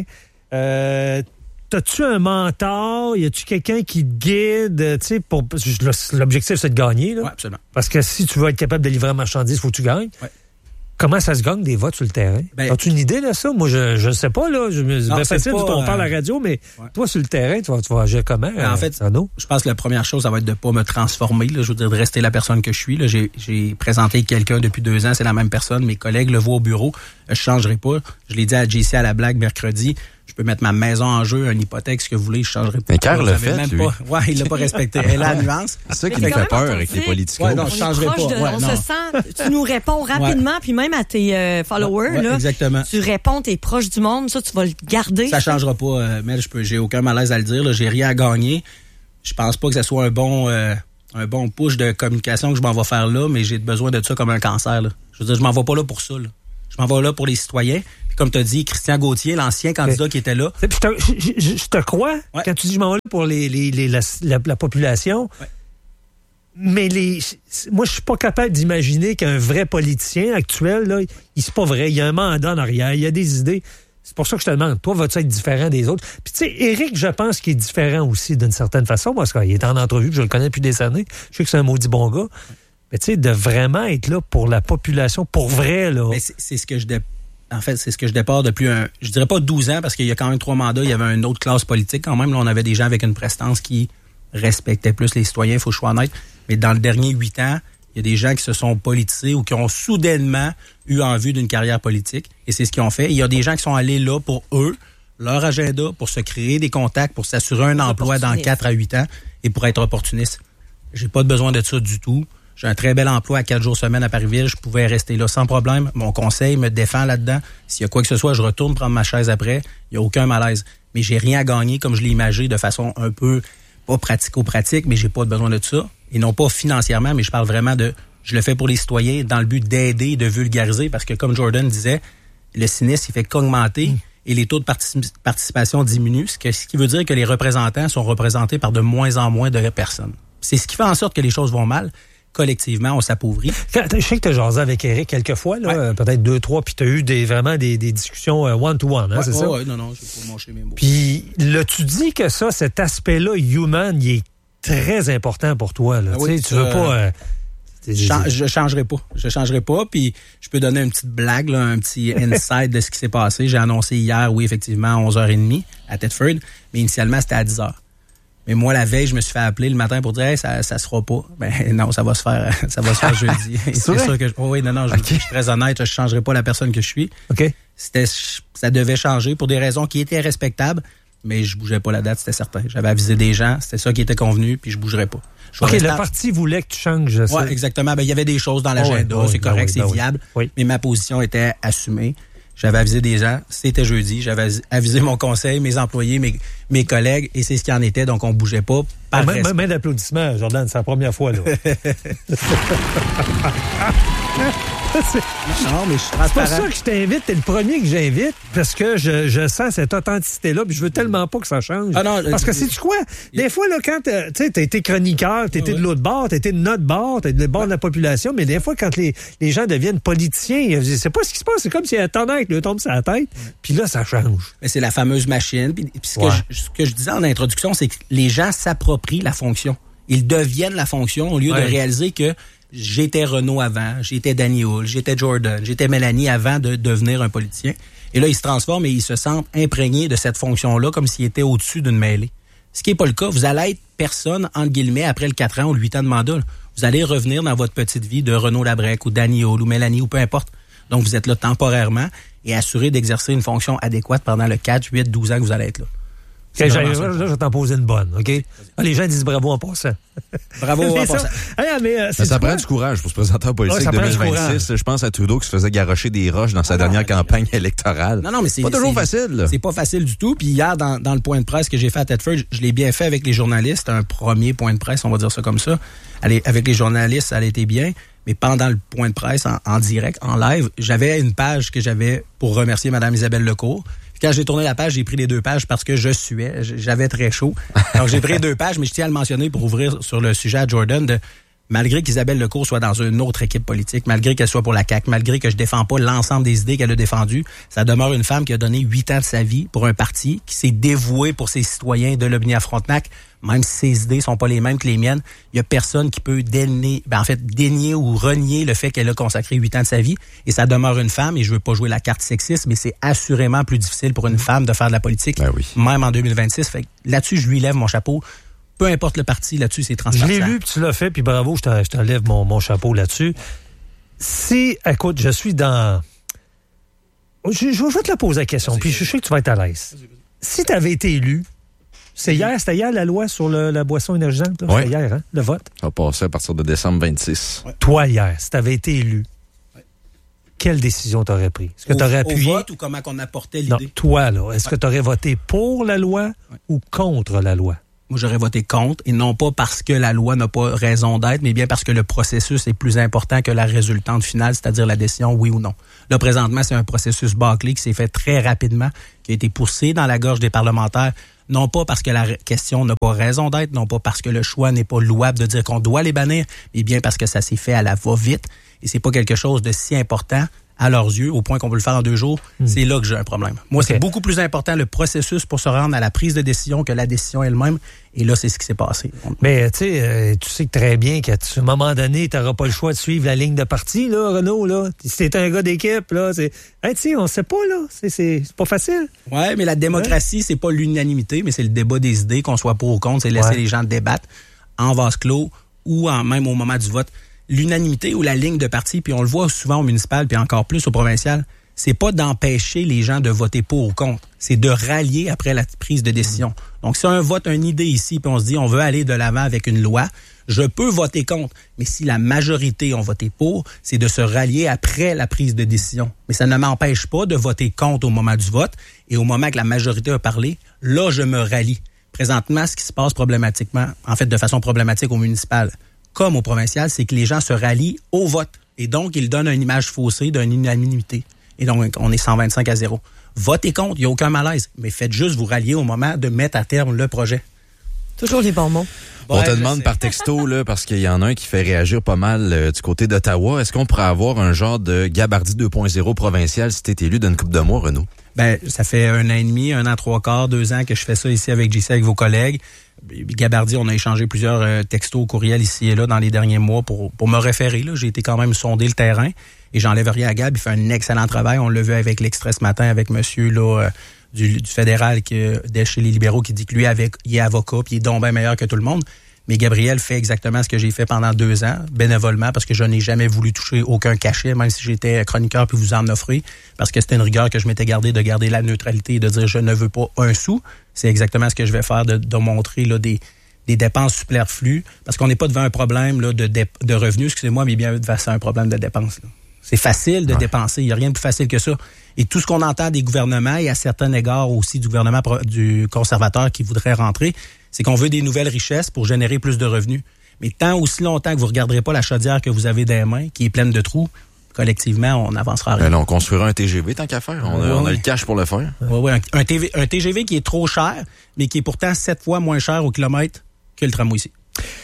T'as-tu un mentor? Y a-tu quelqu'un qui te guide? Tu sais, l'objectif, c'est de gagner. Oui, absolument. Parce que si tu veux être capable de livrer la marchandise, il faut que tu gagnes. Ouais. Comment ça se gagne des votes sur le terrain? As-tu une idée de ça? Moi, je ne sais pas. Là. C'est facile qu'on parle à la radio, mais toi, sur le terrain, tu vas agir comment? En fait, je pense que la première chose, ça va être de ne pas me transformer. Là. Je veux dire, de rester la personne que je suis. Là. J'ai présenté quelqu'un depuis 2 ans. C'est la même personne. Mes collègues le voient au bureau. Je ne changerai pas. Je l'ai dit à JC à la blague mercredi. Je peux mettre ma maison en jeu, une hypothèque, ce que vous voulez, je changerai pas. Mais Carl l'a fait, même lui. pas. Ouais, il l'a pas respecté. Elle a la nuance. C'est ça qui me fait peur avec les politicos. Ouais, non, je changerai pas. On se sent, tu nous réponds rapidement, puis même à tes followers, là. Exactement. Tu réponds, t'es proche du monde, ça, tu vas le garder. Ça changera pas, Mel, j'ai aucun malaise à le dire, là. J'ai rien à gagner. Je pense pas que ce soit un bon push de communication que je m'en vais faire là, mais j'ai besoin de ça comme un cancer, là. Je veux dire, je m'en vais pas là pour ça, là. Je m'en vais là pour les citoyens. Puis comme tu as dit, Christian Gauthier, l'ancien candidat qui était là. Je te crois quand tu dis je m'en vais là pour la population. Ouais. Mais moi, je suis pas capable d'imaginer qu'un vrai politicien actuel, là, c'est pas vrai. Il y a un mandat en arrière, il y a des idées. C'est pour ça que je te demande, toi, vas-tu être différent des autres? Puis tu sais, Éric, je pense qu'il est différent aussi d'une certaine façon, parce qu'il est en entrevue, puis je le connais depuis des années. Je sais que c'est un maudit bon gars. Mais tu sais, de vraiment être là pour la population, pour vrai, là. Mais c'est ce que je dépare depuis je dirais pas 12 ans, parce qu'il y a quand même 3 mandats, il y avait une autre classe politique quand même. Là, on avait des gens avec une prestance qui respectaient plus les citoyens, il faut que je sois honnête. Mais dans le dernier 8 ans, il y a des gens qui se sont politisés ou qui ont soudainement eu en vue d'une carrière politique. Et c'est ce qu'ils ont fait. Et il y a des gens qui sont allés là pour eux, leur agenda, pour se créer des contacts, pour s'assurer un emploi dans 4 à 8 ans et pour être opportuniste. J'ai pas besoin de ça du tout. J'ai un très bel emploi à 4 jours semaine à Parisville. Je pouvais rester là sans problème. Mon conseil me défend là-dedans. S'il y a quoi que ce soit, je retourne prendre ma chaise après. Il n'y a aucun malaise. Mais j'ai rien à gagner, comme je l'ai imagé, de façon un peu, pas pratico-pratique, mais j'ai pas besoin de ça. Et non pas financièrement, mais je parle vraiment je le fais pour les citoyens dans le but d'aider et de vulgariser. Parce que comme Jordan disait, le cynisme, il fait qu'augmenter et les taux de participation diminuent. Ce qui veut dire que les représentants sont représentés par de moins en moins de personnes. C'est ce qui fait en sorte que les choses vont mal. Collectivement, on s'appauvrit. Je sais que tu as jasé avec Éric quelques fois, là, peut-être 2, 3, puis tu as eu vraiment des discussions one-to-one, hein, c'est ça? Oui, non, je vais pas mancher mes mots. Puis là, tu dis que cet aspect-là, human, il est très important pour toi. Là. Oui, tu veux pas... Je changerai pas. Je changerai pas, puis je peux donner une petite blague, là, un petit insight de ce qui s'est passé. J'ai annoncé hier, oui, effectivement, à 11h30 à Thetford, mais initialement, c'était à 10h. Mais moi, la veille, je me suis fait appeler le matin pour dire hey, ça se fera pas. Ben non, ça va se faire jeudi. C'est sûr que je suis très honnête, je changerai pas la personne que je suis. OK. Ça devait changer pour des raisons qui étaient respectables, mais je bougeais pas la date, c'était certain. J'avais avisé des gens, c'était ça qui était convenu, puis je bougerais pas. OK, le parti voulait que tu changes ça. Oui, exactement. Ben il y avait des choses dans l'agenda, c'est correct, c'est viable, mais ma position était assumée. J'avais avisé des gens, c'était jeudi, j'avais avisé mon conseil, mes employés, mes collègues, et c'est ce qu'il en était, donc on bougeait pas. Main d'applaudissements, Jordan, c'est la première fois, là. Non, mais je suis transparent. C'est pour ça que je t'invite, t'es le premier que j'invite, parce que je sens cette authenticité-là, puis je veux tellement pas que ça change. Ah non, parce que sais-tu quoi? Des fois, là, quand t'as été chroniqueur, t'as été de l'autre bord, t'as été de notre bord, t'as été de bord de la population, mais des fois, quand les gens deviennent politiciens, c'est pas ce qui se passe, c'est comme si un tonnerre lui tombe sur la tête, puis là, ça change. Mais c'est la fameuse machine, puis ce que je disais en introduction, c'est que les gens s'approprient la fonction. Ils deviennent la fonction au lieu de réaliser que j'étais Renaud avant, j'étais Danny Hull, j'étais Jordan, j'étais Mélanie avant de devenir un politicien. Et là, ils se transforment et ils se sentent imprégnés de cette fonction-là comme s'ils étaient au-dessus d'une mêlée. Ce qui n'est pas le cas. Vous allez être personne, entre guillemets, après le 4 ans ou le 8 ans de mandat. Là. Vous allez revenir dans votre petite vie de Renaud Labrec ou Danny Hull ou Mélanie ou peu importe. Donc, vous êtes là temporairement et assuré d'exercer une fonction adéquate pendant le 4, 8, 12 ans que vous allez être là. Okay, là, je vais t'en poser une bonne, OK? Les gens disent bravo en passant. Bravo en passant. Ça prend du courage pour se présenter en politique 2026. Je pense à Trudeau qui se faisait garrocher des roches dans sa dernière campagne électorale. Non, mais c'est pas toujours facile. Là. C'est pas facile du tout. Puis hier, dans le point de presse que j'ai fait à Thetford, je l'ai bien fait avec les journalistes. Un premier point de presse, on va dire ça comme ça. Avec les journalistes, ça a été bien. Mais pendant le point de presse, en direct, en live, j'avais une page que j'avais pour remercier Mme Isabelle Lecourt. Quand j'ai tourné la page, j'ai pris les 2 pages parce que je suais. J'avais très chaud. Donc, j'ai pris 2 pages, mais je tiens à le mentionner pour ouvrir sur le sujet à Jordan malgré qu'Isabelle Lecourt soit dans une autre équipe politique, malgré qu'elle soit pour la CAQ, malgré que je défends pas l'ensemble des idées qu'elle a défendues, ça demeure une femme qui a donné 8 ans de sa vie pour un parti, qui s'est dévouée pour ses citoyens de Lobinière-Frontenac, même si ses idées sont pas les mêmes que les miennes. Il y a personne qui peut dénier ou renier le fait qu'elle a consacré 8 ans de sa vie, et ça demeure une femme, et je veux pas jouer la carte sexiste, mais c'est assurément plus difficile pour une femme de faire de la politique, même en 2026. Fait que là-dessus, je lui lève mon chapeau. Peu importe le parti, là-dessus, c'est transparent. Je l'ai lu, puis tu l'as fait, puis bravo, je t'enlève mon chapeau là-dessus. Écoute, je suis dans... Je vais te la poser la question, puis je sais que tu vas être à l'aise. Si tu avais été élu, c'était hier la loi sur la boisson énergisante? Oui. C'était hier, hein, le vote? Ça va passer à partir de décembre 26. Ouais. Toi, hier, si tu avais été élu, quelle décision t'aurais prise? Est-ce que tu aurais appuyé? Au vote ou comment qu'on apportait l'idée? Non, toi, là, est-ce que tu aurais voté pour la loi ou contre la loi? Moi, j'aurais voté contre, et non pas parce que la loi n'a pas raison d'être, mais bien parce que le processus est plus important que la résultante finale, c'est-à-dire la décision oui ou non. Là, présentement, c'est un processus bâclé qui s'est fait très rapidement, qui a été poussé dans la gorge des parlementaires, non pas parce que la question n'a pas raison d'être, non pas parce que le choix n'est pas louable de dire qu'on doit les bannir, mais bien parce que ça s'est fait à la va-vite, et c'est pas quelque chose de si important à leurs yeux, au point qu'on peut le faire en 2 jours. C'est là que j'ai un problème. Moi, c'est beaucoup plus important le processus pour se rendre à la prise de décision que la décision elle-même. Et là, c'est ce qui s'est passé. Mais tu sais très bien qu'à un moment donné, tu n'auras pas le choix de suivre la ligne de parti, là, Renaud. Là. Si t'es un gars d'équipe, là, on sait pas, là. C'est pas facile. Oui, mais la démocratie, c'est pas l'unanimité, mais c'est le débat des idées, qu'on soit pour ou contre. C'est laisser les gens débattre en vase clos ou même au moment du vote. L'unanimité ou la ligne de parti, puis on le voit souvent au municipal, puis encore plus au provincial, c'est pas d'empêcher les gens de voter pour ou contre, c'est de rallier après la prise de décision. Donc, si on vote une idée ici, puis on se dit on veut aller de l'avant avec une loi, je peux voter contre. Mais si la majorité ont voté pour, c'est de se rallier après la prise de décision. Mais ça ne m'empêche pas de voter contre au moment du vote, et au moment que la majorité a parlé, là, je me rallie. Présentement, ce qui se passe problématiquement, en fait, de façon problématique au municipal, comme au provincial, c'est que les gens se rallient au vote. Et donc, ils donnent une image faussée d'une unanimité. Et donc, on est 125-0. Votez contre, il n'y a aucun malaise. Mais faites juste vous rallier au moment de mettre à terme le projet. Toujours les bons mots. On te demande par texto, là, parce qu'il y en a un qui fait réagir pas mal du côté d'Ottawa. Est-ce qu'on pourrait avoir un genre de Gabardi 2.0 provincial si t'es élu d'une couple de mois, Renaud? Ben, ça fait 1 an et demi, 1 an 3/4, 2 ans que je fais ça ici avec JC, avec vos collègues. Gabardi, on a échangé plusieurs textos, courriels ici et là dans les derniers mois pour me référer. Là. J'ai été quand même sonder le terrain et j'enlève rien à Gab. Il fait un excellent travail. On l'a vu avec l'Extrait ce matin avec monsieur là, du fédéral de chez les libéraux qui dit que lui, il est avocat puis il est donc bien meilleur que tout le monde. Mais Gabriel fait exactement ce que j'ai fait pendant 2 ans, bénévolement, parce que je n'ai jamais voulu toucher aucun cachet, même si j'étais chroniqueur puis vous en offrez, parce que c'était une rigueur que je m'étais gardée de garder la neutralité et de dire je ne veux pas un sou. C'est exactement ce que je vais faire, de montrer là, des dépenses superflues, parce qu'on n'est pas devant un problème là, de revenus, excusez-moi, mais bien devant un problème de dépenses. Là. C'est facile de dépenser, il n'y a rien de plus facile que ça. Et tout ce qu'on entend des gouvernements, et à certains égards aussi du gouvernement du conservateur qui voudrait rentrer, c'est qu'on veut des nouvelles richesses pour générer plus de revenus. Mais tant aussi longtemps que vous ne regarderez pas la chaudière que vous avez dans les mains, qui est pleine de trous, collectivement, on n'avancera rien. Là, on construira un TGV tant qu'à faire. On a le cash pour le faire. Oui, un TGV qui est trop cher, mais qui est pourtant 7 fois moins cher au kilomètre que le tramway ici.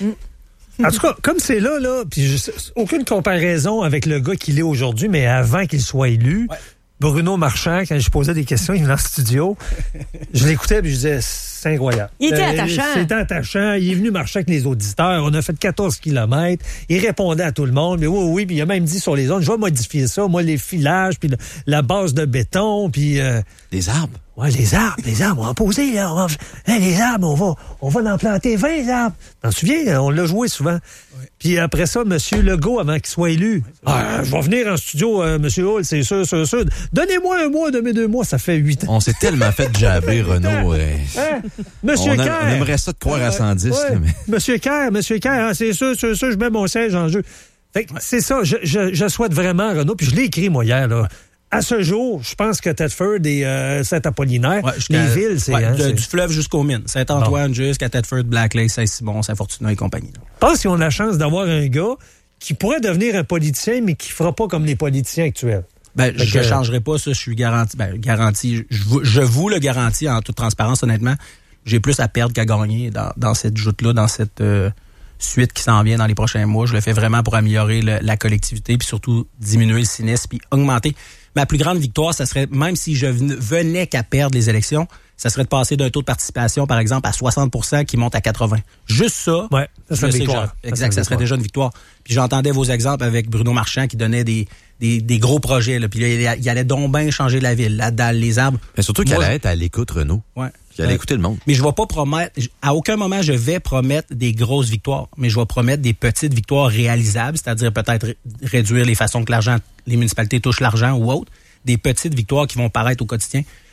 En tout cas, comme c'est là, puis aucune comparaison avec le gars qu'il est aujourd'hui, mais avant qu'il soit élu, Bruno Marchand, quand je posais des questions, il venait en studio, je l'écoutais et je disais, c'est incroyable. Il était attachant. C'était attachant. Il est venu marcher avec les auditeurs. On a fait 14 kilomètres. Il répondait à tout le monde. Mais oui. Puis il a même dit sur les zones, je vais modifier ça. Moi, les filages, puis la base de béton, puis... Les arbres. Oui, les arbres, on va en poser, là. Les arbres, on va en planter 20 arbres. T'en souviens? On l'a joué souvent. Oui. Puis après ça, M. Legault, avant qu'il soit élu, je vais venir en studio, M. Hull, c'est sûr. Donnez-moi 1 mois, donnez 2 mois, ça fait 8 ans. On s'est tellement fait jabber, Renaud. Monsieur Kerr. On aimerait ça de croire à 110. Là, mais... Monsieur Kerr, c'est sûr, je mets mon siège en jeu. Fait que c'est ça, je souhaite vraiment, Renaud, puis je l'ai écrit, moi, hier, là. À ce jour, je pense que Thetford et Saint-Apollinaire, les villes, c'est... du fleuve jusqu'aux mines. Saint-Antoine jusqu'à Thetford, Black Lake, Saint-Simon, Saint-Fortuna et compagnie. Je pense qu'ils ont la chance d'avoir un gars qui pourrait devenir un politicien, mais qui fera pas comme les politiciens actuels. Je ne changerai pas ça, je suis garanti. Je vous le garantis en toute transparence, honnêtement. J'ai plus à perdre qu'à gagner dans cette joute-là, dans cette suite qui s'en vient dans les prochains mois. Je le fais vraiment pour améliorer la collectivité, puis surtout diminuer le cynisme, puis augmenter. Ma plus grande victoire, ça serait, même si je venais qu'à perdre les élections, ça serait de passer d'un taux de participation, par exemple, à 60% qui monte à 80%. Juste ça, ça serait une victoire. Exact, ça serait déjà une victoire. Puis j'entendais vos exemples avec Bruno Marchand qui donnait des gros projets. Là. Puis là, il allait donc bien changer la ville, la dalle, les arbres. Mais surtout qu'il allait être à l'écoute, Renaud. Ouais. Qu'il allait écouter le monde. Mais je ne vais pas promettre, à aucun moment je vais promettre des grosses victoires, mais je vais promettre des petites victoires réalisables, c'est-à-dire peut-être réduire les façons que les municipalités touchent l'argent ou autre, des petites victoires qui vont paraître au quotidien.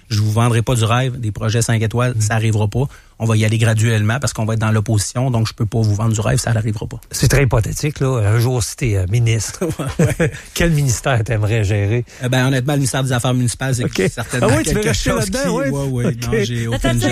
Je vous vendrai pas du rêve, des projets 5 étoiles, ça arrivera pas. On va y aller graduellement parce qu'on va être dans l'opposition, donc je peux pas vous vendre du rêve, ça n'arrivera pas. C'est très hypothétique, là. Un jour, si t'es ministre, quel ministère t'aimerais gérer? Honnêtement, le ministère des Affaires municipales, c'est certainement quelque chose qui...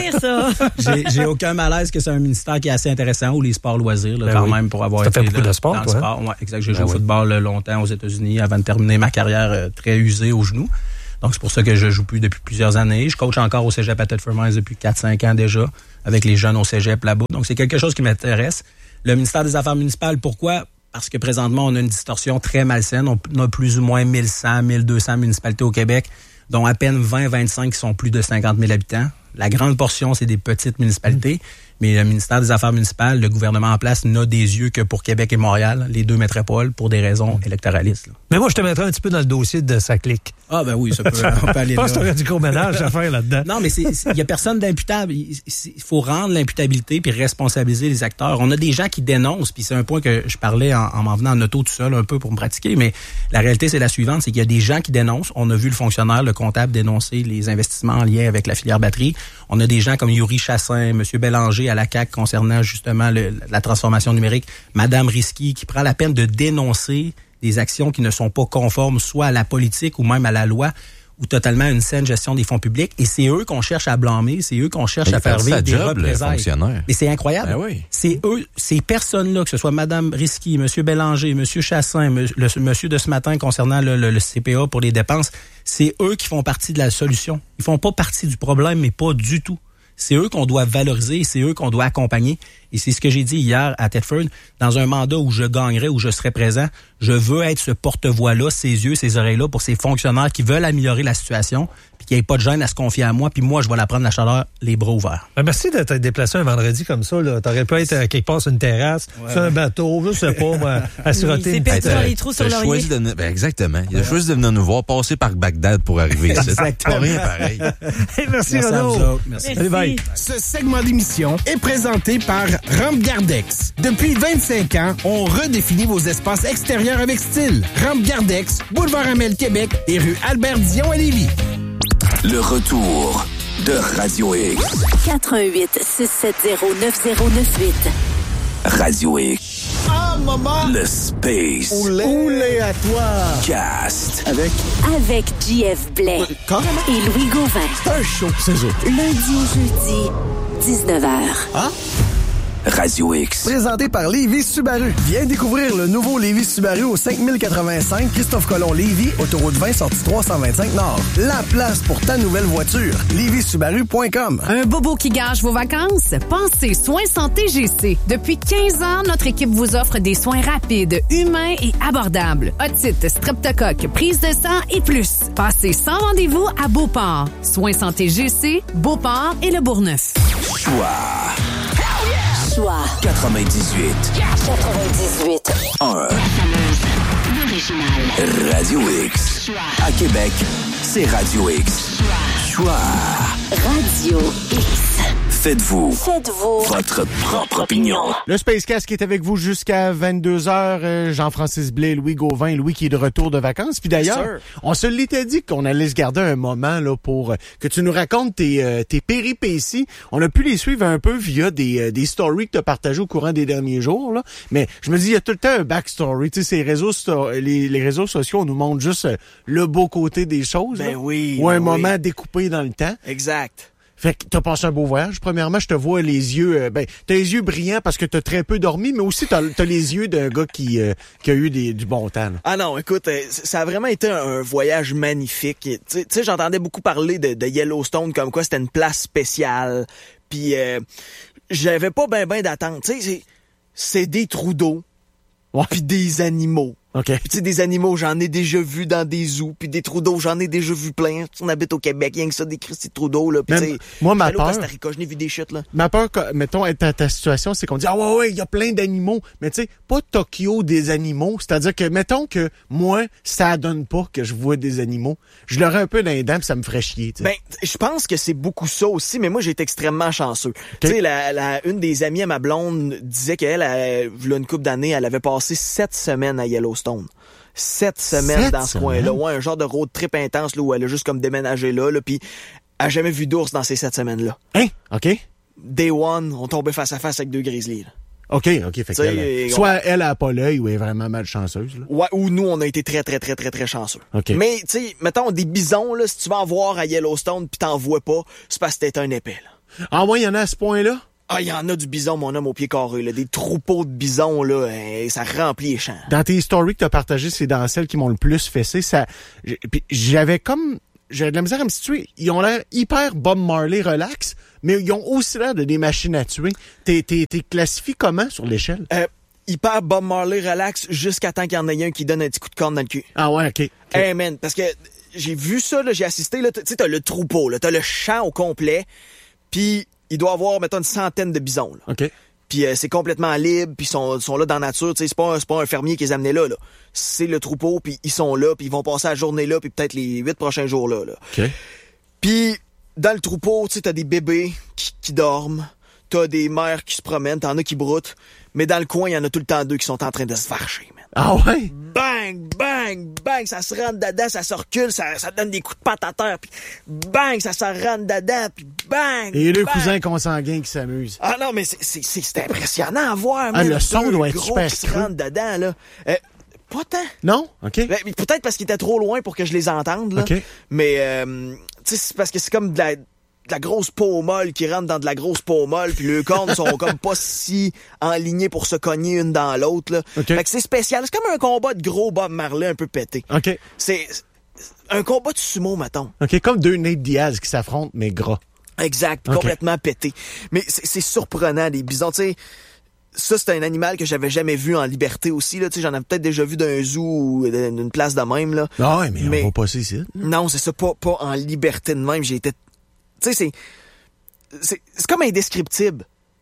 J'ai aucun malaise que c'est un ministère qui est assez intéressant, ou les sports loisirs, là, même, pour avoir été beaucoup de sport, dans le sport. Ouais, exact. J'ai joué au football longtemps aux États-Unis avant de terminer ma carrière très usée au genou. Donc, c'est pour ça que je joue plus depuis plusieurs années. Je coach encore au cégep à Thetford-Mines depuis 4-5 ans déjà, avec les jeunes au cégep là-bas. Donc, c'est quelque chose qui m'intéresse. Le ministère des Affaires municipales, pourquoi? Parce que présentement, on a une distorsion très malsaine. On a plus ou moins 1100, 1200 municipalités au Québec, dont à peine 20-25 qui sont plus de 50 000 habitants. La grande portion, c'est des petites municipalités. Mais le ministère des Affaires municipales, le gouvernement en place, n'a des yeux que pour Québec et Montréal, les deux métropoles, pour des raisons électoralistes. Là. Mais moi, je te mettrais un petit peu dans le dossier de sa clique. Ah ben oui, ça peut, on peut aller là. Je pense que tu aurais du gros ménage à faire là-dedans. Non, mais il y a personne d'imputable. Il faut rendre l'imputabilité puis responsabiliser les acteurs. On a des gens qui dénoncent, puis c'est un point que je parlais en m'en venant en auto tout seul un peu pour me pratiquer, mais la réalité, c'est la suivante, c'est qu'il y a des gens qui dénoncent. On a vu le fonctionnaire, le comptable dénoncer les investissements en lien avec la filière batterie. On a des gens comme Yuri Chassin, M. Bélanger à la CAQ concernant justement la transformation numérique, Mme Risky qui prend la peine de dénoncer des actions qui ne sont pas conformes soit à la politique ou même à la loi ou totalement à une saine gestion des fonds publics. Et c'est eux qu'on cherche à blâmer, c'est eux qu'on cherche à faire vivre des représailles. Mais c'est incroyable. Ben oui. C'est eux, ces personnes-là, que ce soit Mme Risky, M. Bélanger, M. Chassin, le monsieur de ce matin concernant le CPA pour les dépenses, c'est eux qui font partie de la solution. Ils font pas partie du problème, mais pas du tout. C'est eux qu'on doit valoriser, c'est eux qu'on doit accompagner. Et c'est ce que j'ai dit hier à Thetford, dans un mandat où je gagnerais, où je serais présent, je veux être ce porte-voix-là, ces yeux, ces oreilles-là, pour ces fonctionnaires qui veulent améliorer la situation, puis qu'il n'y ait pas de gêne à se confier à moi, puis moi, je vais la prendre la chaleur, les bras ouverts. Merci de t'être déplacé un vendredi comme ça. T'aurais pu être quelque part sur une terrasse, sur un bateau, je sais pas, moi, à siroter une petite... dans les trous sur l'oreiller. Exactement. Il a choisi de venir nous voir, passer par Bagdad pour arriver. C'est pas rien pareil. Merci Renaud. Merci. Allez, bye. Ce segment d'émission est présenté par Rampe Gardex. Depuis 25 ans, on redéfinit vos espaces extérieurs avec style. Rampe Gardex, boulevard Amel Québec et rue Albert-Dion à Lévis. Le retour de Radio X. 88 670 9098. Radio X. Ah, maman! Le Space. Oulé à toi! Cast. Avec JF Blais. Carrément. Et Louis Gauvin. C'est un show, c'est eux. Lundi au jeudi, 19h. Ah? Radio X. Présenté par Lévis Subaru. Viens découvrir le nouveau Lévis Subaru au 5085 Christophe-Colomb-Lévis, autoroute 20, sortie 325 Nord. La place pour ta nouvelle voiture. LévisSubaru.com. Un bobo qui gâche vos vacances? Pensez Soins Santé GC. Depuis 15 ans, notre équipe vous offre des soins rapides, humains et abordables. Otite, streptocoque, prise de sang et plus. Passez sans rendez-vous à Beauport. Soins Santé GC, Beauport et Le Bourgneuf. Choix 98. 98. 1. L'original. Radio X. À Québec, c'est Radio X. Choix. Radio X. Faites-vous votre propre opinion. Le Spacecast qui est avec vous jusqu'à 22h. Jean-Francis Blais, Louis Gauvin, Louis qui est de retour de vacances. Puis d'ailleurs, on se l'était dit qu'on allait se garder un moment là pour que tu nous racontes tes péripéties. On a pu les suivre un peu via des stories que tu as partagées au courant des derniers jours. Là. Mais je me dis, il y a tout le temps un backstory. Tu sais, les réseaux sociaux, on nous montre juste le beau côté des choses. Ben là, oui. ou un moment découpé dans le temps. Exact. Fait que t'as passé un beau voyage. Premièrement, je te vois les yeux, t'as les yeux brillants parce que t'as très peu dormi, mais aussi t'as les yeux d'un gars qui a eu du bon temps. Là. Ah non, écoute, ça a vraiment été un voyage magnifique. Tu sais, j'entendais beaucoup parler de Yellowstone comme quoi c'était une place spéciale. Puis j'avais pas ben d'attente. Tu sais, c'est des trous d'eau, puis des animaux. Okay. Puis tu sais, des animaux, j'en ai déjà vu dans des zoos, puis des trous d'eau, j'en ai déjà vu plein. On habite au Québec, rien que ça, des cristis de trous d'eau, là. Puis tu sais, moi, ma peur... au Costa Rica, je n'ai vu des chutes, là. Ma peur, mettons, ta situation, c'est qu'on dit, ah ouais, il y a plein d'animaux. Mais tu sais, pas Tokyo des animaux. C'est-à-dire que, mettons que moi, ça donne pas que je vois des animaux. Je l'aurais un peu dans les dents, puis ça me ferait chier, tu sais. Ben, je pense que c'est beaucoup ça aussi, mais moi, j'ai été extrêmement chanceux. Okay. Tu sais, une des amies à ma blonde disait qu'elle, il y a une couple d'années, elle avait passé 7 semaines à Yellowstone. 7 semaines dans ce coin-là. Ouais, un genre de road trip intense là, où elle a juste comme déménagé là. Puis a jamais vu d'ours dans ces 7 semaines-là. Hein? OK. Day one, on tombait face à face avec 2 grizzlies. Là. OK. Fait qu'elle, soit elle a pas l'œil ou elle est vraiment malchanceuse. Là. Ouais, ou nous, on a été très, très, très, très, très chanceux. OK. Mais, tu sais, mettons, des bisons, là, si tu vas en voir à Yellowstone pis t'en vois pas, c'est parce que t'es un épais, là. Ah ouais, il y en a à ce point-là? Ah, il y en a du bison, mon homme, au pied carré, là. Des troupeaux de bisons, là, ça remplit les champs. Dans tes stories que t'as partagées, c'est dans celles qui m'ont le plus fessé. Puis j'avais de la misère à me situer. Ils ont l'air hyper Bob Marley relax, mais ils ont aussi l'air de des machines à tuer. T'es classifié comment sur l'échelle? Hyper Bob Marley relax jusqu'à temps qu'il y en ait un qui donne un petit coup de corne dans le cul. Ah ouais, OK. Hey man, parce que j'ai vu ça, là, j'ai assisté, là, tu sais, t'as le troupeau, là, t'as le champ au complet, puis il doit avoir, mettons, une centaine de bisons, là. OK. Puis c'est complètement libre, puis ils sont là dans la nature, tu sais, c'est pas un fermier qui les a amenés là. C'est le troupeau, puis ils sont là, puis ils vont passer la journée là, puis peut-être les 8 prochains jours là. OK. Puis dans le troupeau, tu sais, t'as des bébés qui dorment, t'as des mères qui se promènent, t'en as qui broutent, mais dans le coin, il y en a tout le temps 2 qui sont en train de se varcher, man. Ah ouais? Bang, bang, bang, ça se rentre dedans, ça se recule, ça donne des coups de patte à terre, puis bang, ça se rentre dedans, puis bang. Et le bang. cousin consanguin qui s'amuse. Ah non, mais c'est impressionnant à voir. Ah, le son doit être super qui se rentrent dedans, là. Pas tant. Non? OK. Ben, peut-être parce qu'ils étaient trop loin pour que je les entende, là. OK. Mais, tu sais, c'est parce que c'est comme de la grosse peau molle qui rentre dans de la grosse peau molle, puis les cornes sont comme pas si enlignées pour se cogner une dans l'autre, là. Okay. Fait que c'est spécial. C'est comme un combat de gros Bob Marley un peu pété. OK. C'est un combat de sumo, mettons. OK, comme 2 Nate Diaz qui s'affrontent, mais gras. Exact, Okay. complètement pété. Mais c'est surprenant, les bisons, tu sais. Ça, c'est un animal que j'avais jamais vu en liberté aussi, là. Tu sais, j'en avais peut-être déjà vu d'un zoo ou d'une place de même, là. Ah ouais, mais on va passer ici. Non, c'est ça, pas en liberté de même. J'ai été... Tu sais, c'est comme indescriptible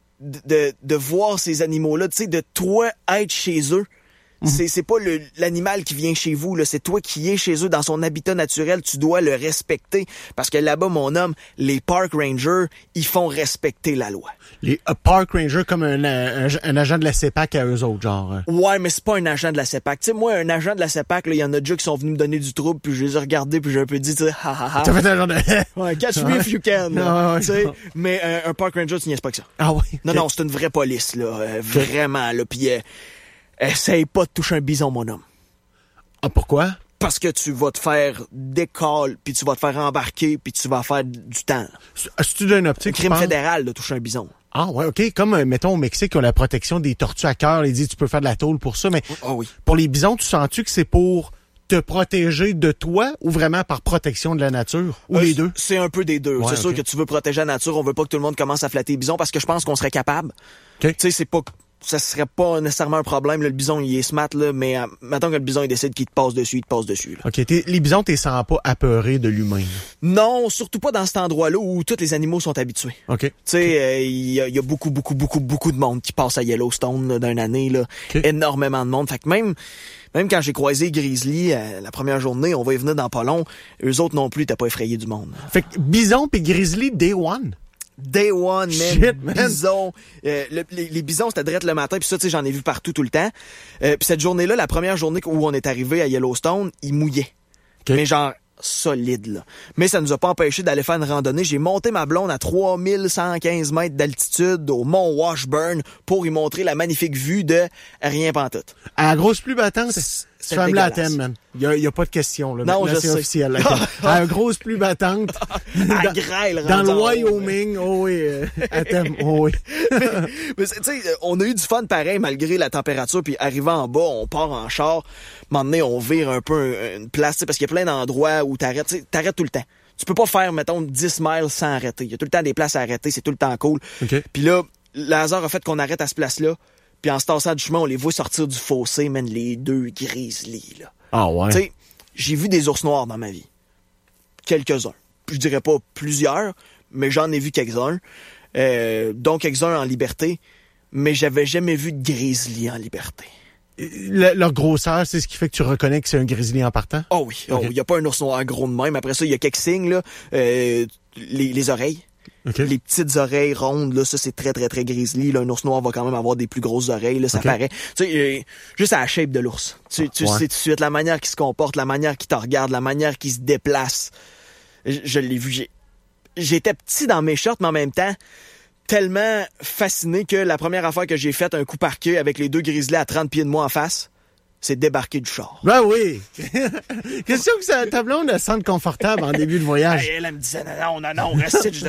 de voir ces animaux-là, tu sais, de toi être chez eux. C'est pas l'animal qui vient chez vous, là, c'est toi qui es chez eux dans son habitat naturel, tu dois le respecter. Parce que là-bas, mon homme, les park rangers, ils font respecter la loi. Les park rangers comme un agent de la CEPAC à eux autres, genre. Ouais, mais c'est pas un agent de la CEPAC. Tu sais, moi, un agent de la CEPAC, il y en a déjà qui sont venus me donner du trouble, puis je les ai regardés, puis j'ai un peu dit, tu sais, ha ha ha. T'as fait un genre de... Ouais, catch me if you can. Ouais. Tu sais, mais un park ranger, tu niaises pas que ça. Ah ouais? Non, c'est une vraie police, là. Vraiment, là. Puis essaye pas de toucher un bison, mon homme. Ah, pourquoi? Parce que tu vas te faire décoller, puis tu vas te faire embarquer, puis tu vas faire du temps. As-tu d'une optique? Crime fédéral de toucher un bison. Ah ouais, OK. Comme, mettons, au Mexique, ils ont la protection des tortues à cœur. Ils disent tu peux faire de la tôle pour ça, mais oui. Pour les bisons, tu sens-tu que c'est pour te protéger de toi ou vraiment par protection de la nature? Ou les deux? C'est un peu des deux. Ouais, c'est sûr que tu veux protéger la nature. On veut pas que tout le monde commence à flatter les bisons parce que je pense qu'on serait capable. Okay. Tu sais, ça serait pas nécessairement un problème. Là, le bison, il est smart, là, mais mettons que le bison, il décide qu'il te passe dessus, il te passe dessus. Là. OK. Les bisons, t'es sens pas apeurés de l'humain? Non, surtout pas dans cet endroit-là où tous les animaux sont habitués. OK. Tu sais, il y a beaucoup de monde qui passe à Yellowstone là, d'une année. Là. Okay. Énormément de monde. Fait que même quand j'ai croisé Grizzly la première journée, on va y venir dans pas long, eux autres non plus, t'as pas effrayé du monde. Fait que bison pis grizzly, day one? Day one, man. Shit, man. Bison. Les bisons, c'était direct le matin. Puis ça, tu sais, j'en ai vu partout tout le temps. Puis cette journée-là, la première journée où on est arrivé à Yellowstone, il mouillait. Okay. Mais genre solide, là. Mais ça nous a pas empêché d'aller faire une randonnée. J'ai monté ma blonde à 3115 mètres d'altitude au mont Washburn pour y montrer la magnifique vue de rien pantoute. À la grosse pluie battante, cette femme-là t'aime, man. Il y a pas de question, là. Non, maintenant, je c'est sais. officiel. À la grosse pluie battante. À grêle, dans le Wyoming. Oh oui, elle t'aime. Oh oui. Mais tu sais, on a eu du fun pareil malgré la température. Puis arrivant en bas, on part en char. À un moment donné, on vire un peu une place, parce qu'il y a plein d'endroits où t'arrêtes tout le temps. Tu peux pas faire, mettons, 10 miles sans arrêter. Il y a tout le temps des places à arrêter, c'est tout le temps cool. Okay. Puis là, le hasard a fait qu'on arrête à ce place-là. Puis en se tassant du chemin, on les voit sortir du fossé, man, les 2 grizzlies, là. Ah ouais? Tu sais, j'ai vu des ours noirs dans ma vie. Quelques-uns. Je dirais pas plusieurs, mais j'en ai vu quelques-uns. Donc quelques-uns en liberté, mais j'avais jamais vu de grizzly en liberté. Leur grosseur, c'est ce qui fait que tu reconnais que c'est un grizzly en partant? Oh oui. Okay. Il y a pas un ours noir gros de même. Après ça, il y a quelques signes, là. Les oreilles. Okay. Les petites oreilles rondes, là, ça, c'est très, très, très grizzly. Là, un ours noir va quand même avoir des plus grosses oreilles, là, ça paraît. Tu sais, juste à la shape de l'ours. Tu sais tout de suite la manière qu'il se comporte, la manière qu'il te regarde, la manière qu'il se déplace. Je l'ai vu, j'étais petit dans mes shorts, mais en même temps, tellement fasciné que la première affaire que j'ai faite, un coup par queue avec les 2 grizzlies à 30 pieds de moi en face, c'est débarquer du char. Ben oui! Question que ta blonde elle se sente confortable en début de voyage. Elle me disait, non, on reste ici.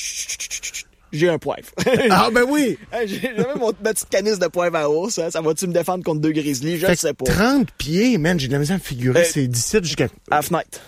J'ai un poivre. Ah ben oui! J'avais ma petite canisse de poivre à ours. Ça va-tu me défendre contre 2 grizzlies? Je ne sais pas. 30 pieds, man, j'ai de la misère à me figurer. C'est d'ici jusqu'à... À la fenêtre.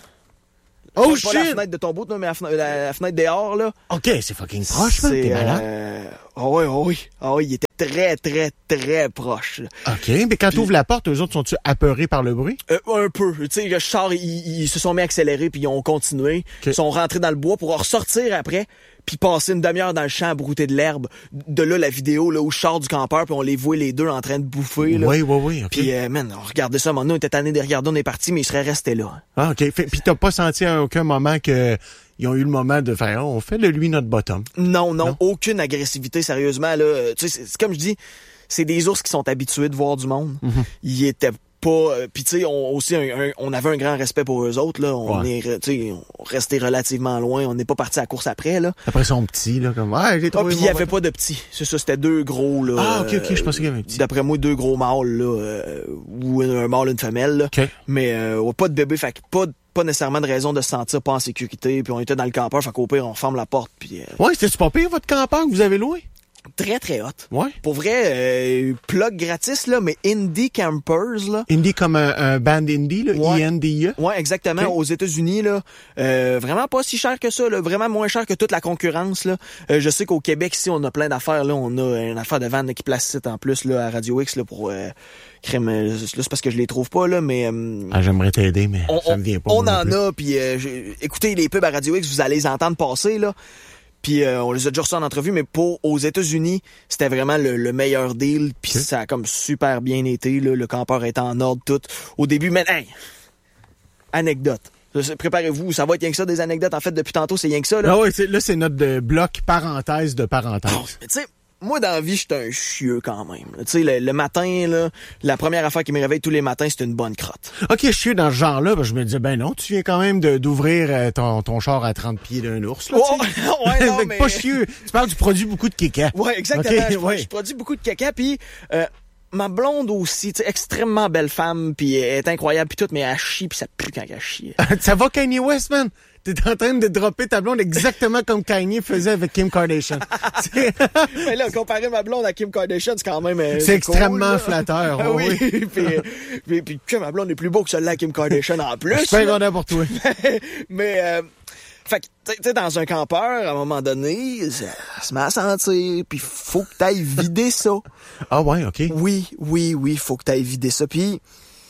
Oh shit! Pas la fenêtre de ton bout, mais la fenêtre dehors, là. OK, c'est fucking proche, man. T'es malade? Oui, il était très, très, très proche. Là. OK, mais quand t'ouvres la porte, eux autres sont-tu apeurés par le bruit? Un peu. Tu sais, le char, ils se sont mis à accélérer puis ils ont continué. Okay. Ils sont rentrés dans le bois pour ressortir après puis passer une demi-heure dans le champ à brouter de l'herbe. De là, la vidéo là où je sors du campeur puis on les voit les deux en train de bouffer. Là. Oui. Okay. Puis, on regardait ça. On était tanné de regarder, on est parti, mais ils seraient restés là. Ah, OK. Puis t'as pas senti à aucun moment que... Ils ont eu le moment de faire, on fait de lui notre bottom. Non, aucune agressivité, sérieusement. Là, tu sais, c'est comme je dis, c'est des ours qui sont habitués de voir du monde. Mm-hmm. Ils étaient pas... Puis tu sais, on avait un grand respect pour eux autres. Là. On restait relativement loin. On n'est pas parti à la course après. Là. Après, ils sont petits. Là, comme, j'ai trouvé puis il n'y avait pas de petits. C'est ça, c'était 2 gros. Là, ah, OK, je pensais qu'il y avait un petit. D'après moi, 2 gros mâles. Là, ou un mâle, une femelle. Là. Okay. Mais pas de bébé. Fait que pas nécessairement de raison de se sentir pas en sécurité, puis on était dans le campeur, fait qu'au pire, on ferme la porte, puis... Ouais, c'était-tu pas pire, votre campeur que vous avez loué? Très, très hot. Ouais. Pour vrai, plug gratis, là, mais Indie Campers, là. Indie comme un band indie, là, ouais. INDIE? Ouais, exactement, okay. Aux États-Unis, là. Vraiment pas si cher que ça, là. Vraiment moins cher que toute la concurrence, là. Je sais qu'au Québec, ici, on a plein d'affaires, là. On a une affaire de van qui place site en plus, là, à Radio X, là, pour... crème, là, c'est parce que je les trouve pas, là, mais... j'aimerais t'aider, mais ça me vient pas. On en a, puis écoutez les pubs à Radio X, vous allez les entendre passer, là. Puis on les a déjà reçus en entrevue, mais aux États-Unis, c'était vraiment le meilleur deal, puis okay. Ça a comme super bien été, là, le campeur est en ordre, tout. Au début, mais anecdote. Préparez-vous, ça va être rien que ça, des anecdotes. En fait, depuis tantôt, c'est rien que ça, là. Ah oui, là, c'est notre bloc parenthèse de parenthèse. Oh, tu sais, moi, dans la vie, j'étais un chieux quand même. Tu sais, le matin, là, la première affaire qui me réveille tous les matins, c'est une bonne crotte. OK, chieux dans ce genre-là, je me disais, ben non, tu viens quand même d'ouvrir ton char à 30 pieds d'un ours, là. Ouais, non, mais... Pas chieux. Tu parles, tu produis beaucoup de caca. Ouais, exactement. Okay, je produis beaucoup de caca, puis... ma blonde aussi, tu sais, extrêmement belle femme, puis elle est incroyable, puis tout, mais elle chie, puis ça pue quand elle chie. Ça va, Kanye West, man? T'es en train de dropper ta blonde exactement comme Kanye faisait avec Kim Kardashian. Mais là, comparer ma blonde à Kim Kardashian, c'est quand même... c'est extrêmement cool, flatteur. Ah oui. puis que ma blonde est plus beau que celle-là à Kim Kardashian en plus. Je suis bien content pour toi. mais fait que, tu sais, dans un campeur, à un moment donné, ça se met à sentir, puis faut que t'ailles vider ça. Ah ouais, OK. Oui, faut que t'ailles vider ça. Puis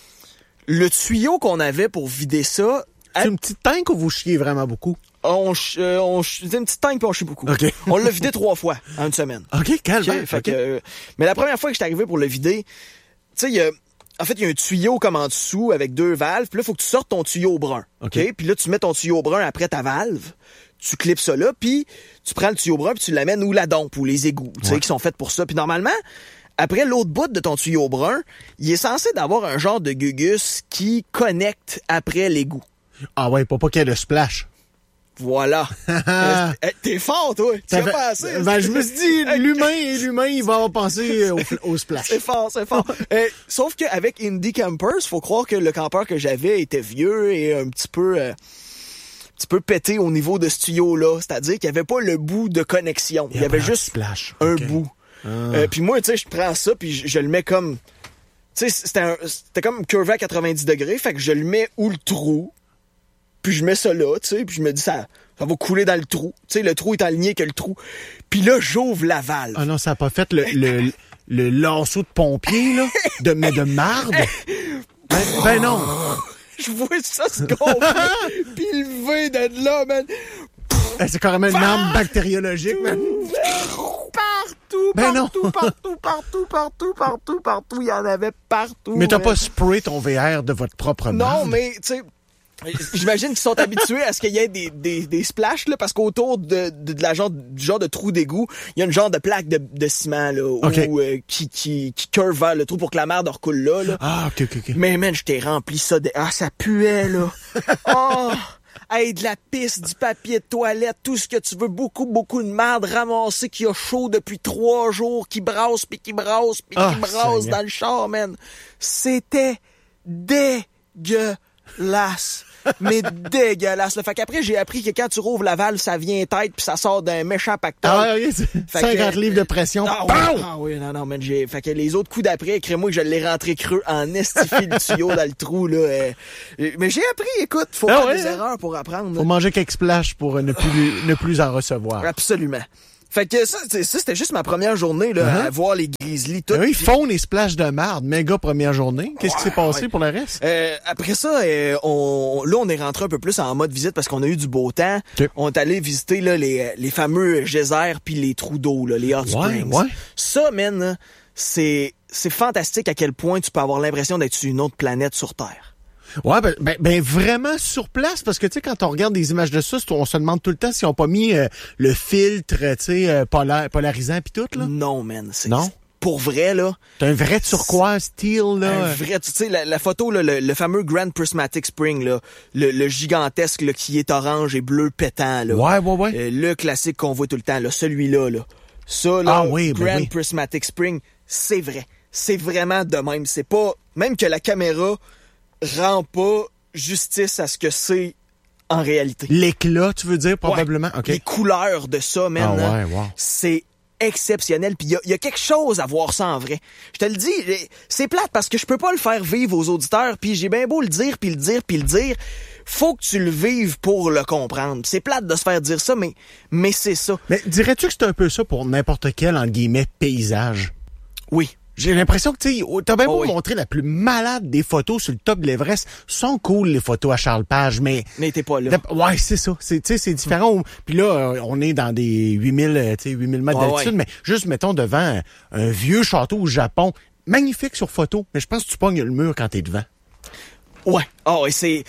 le tuyau qu'on avait pour vider ça... C'est une petite tank ou vous chiez vraiment beaucoup? C'est une petite tank puis on chie beaucoup. Okay. On l'a vidé 3 fois en une semaine. OK, calme. Okay. Mais la première fois que j'étais arrivé pour le vider, tu sais, il y a un tuyau comme en dessous avec 2 valves. Puis là, il faut que tu sortes ton tuyau brun. OK? Puis là, tu mets ton tuyau brun après ta valve. Tu clips ça là, puis tu prends le tuyau brun puis tu l'amènes où la dompe ou les égouts, tu sais, qui sont faits pour ça. Puis normalement, après l'autre bout de ton tuyau brun, il est censé d'avoir un genre de gugus qui connecte après l'égout. Ah ouais, pour pas qu'il y ait de splash. Voilà. T'es fort, toi. Tu as pensé. Ben, je me suis dit, l'humain, il va avoir pensé au splash. C'est fort. Sauf qu'avec Indie Campers, faut croire que le campeur que j'avais était vieux et un petit peu pété au niveau de ce tuyau-là. C'est-à-dire qu'il n'y avait pas le bout de connexion. Il y avait juste splash. Un bout. Puis moi, tu sais, je prends ça puis je le mets comme... Tu sais, c'était comme curvé à 90 degrés. Fait que je le mets où le trou. Puis je mets ça là, tu sais, puis je me dis, ça va couler dans le trou. Tu sais, le trou est aligné que le trou. Puis là, j'ouvre la valve. Ah non, ça n'a pas fait le lasso de pompier, là, de marde. Ben non. Je vois ça se gonfler, puis lever de là, man. C'est carrément une arme bactériologique, man. Partout. Il y en avait partout. Mais t'as pas sprayé ton VR de votre propre marde? Non, mais, tu sais... J'imagine qu'ils sont habitués à ce qu'il y ait des splashes, là, parce qu'autour du genre de trou d'égout, il y a une genre de plaque de ciment, là, okay. Qui curve vers le trou pour que la merde recoule là. Ah, ok. Mais, man, je t'ai rempli ça ça puait, là. Oh! Hey, de la pisse, du papier de toilette, tout ce que tu veux, beaucoup de merde ramassée qui a chaud depuis 3 jours, qui brasse, puis qui brasse, puis qui brasse dans le char, man. C'était dégueulasse. Mais dégueulasse. Là. Fait qu'après, j'ai appris que quand tu rouvres la valve, ça vient tête puis ça sort d'un méchant pactole. Ah oui, 50 livres de pression. Non, man, fait que les autres coups d'après, crée-moi que je l'ai rentré creux en estifie le tuyau dans le trou, là. Mais j'ai appris, écoute, faut faire des erreurs pour apprendre. Faut manger quelques splash pour ne plus en recevoir. Absolument. Fait que ça c'était juste ma première journée là, à voir les Grizzlies. Tout. Ils font des splashs de marde. Méga première journée. Qu'est-ce qui s'est passé pour le reste? Après ça, on est rentré un peu plus en mode visite parce qu'on a eu du beau temps. Okay. On est allé visiter là, les fameux geysers puis les trous d'eau, là, les hot springs. Ouais. Ça, man, c'est fantastique à quel point tu peux avoir l'impression d'être sur une autre planète sur Terre. Ouais, ben vraiment sur place, parce que tu sais, quand on regarde des images de ça, on se demande tout le temps s'ils ont pas mis le filtre, tu sais, polarisant pis tout, là. Non, man. Non? Pour vrai, là. C'est un vrai turquoise steel, là. Un vrai, tu sais, la photo, là, le fameux Grand Prismatic Spring, là, le gigantesque, là, qui est orange et bleu pétant, là. Ouais. Le classique qu'on voit tout le temps, là, celui-là, là. Ça, là, Grand Prismatic Spring, c'est vrai. C'est vraiment de même. C'est pas, même que la caméra rend pas justice à ce que c'est en réalité. L'éclat, tu veux dire, probablement? Ouais. Okay. Les couleurs de ça, man, c'est exceptionnel. Puis il y a quelque chose à voir ça en vrai. Je te le dis, c'est plate parce que je peux pas le faire vivre aux auditeurs, puis j'ai bien beau le dire. Faut que tu le vives pour le comprendre. C'est plate de se faire dire ça, mais c'est ça. Mais dirais-tu que c'est un peu ça pour n'importe quel, entre guillemets, paysage? Oui. J'ai l'impression que, tu sais, t'as bien beau montrer la plus malade des photos sur le top de l'Everest. Sont cool, les photos à Charles Page, mais... Mais t'es pas là. Ouais, c'est ça. Tu sais, c'est différent. Puis là, on est dans des 8000 mètres d'altitude, mais juste, mettons, devant un vieux château au Japon. Magnifique sur photo, mais je pense que tu pognes le mur quand t'es devant. Ouais. C'est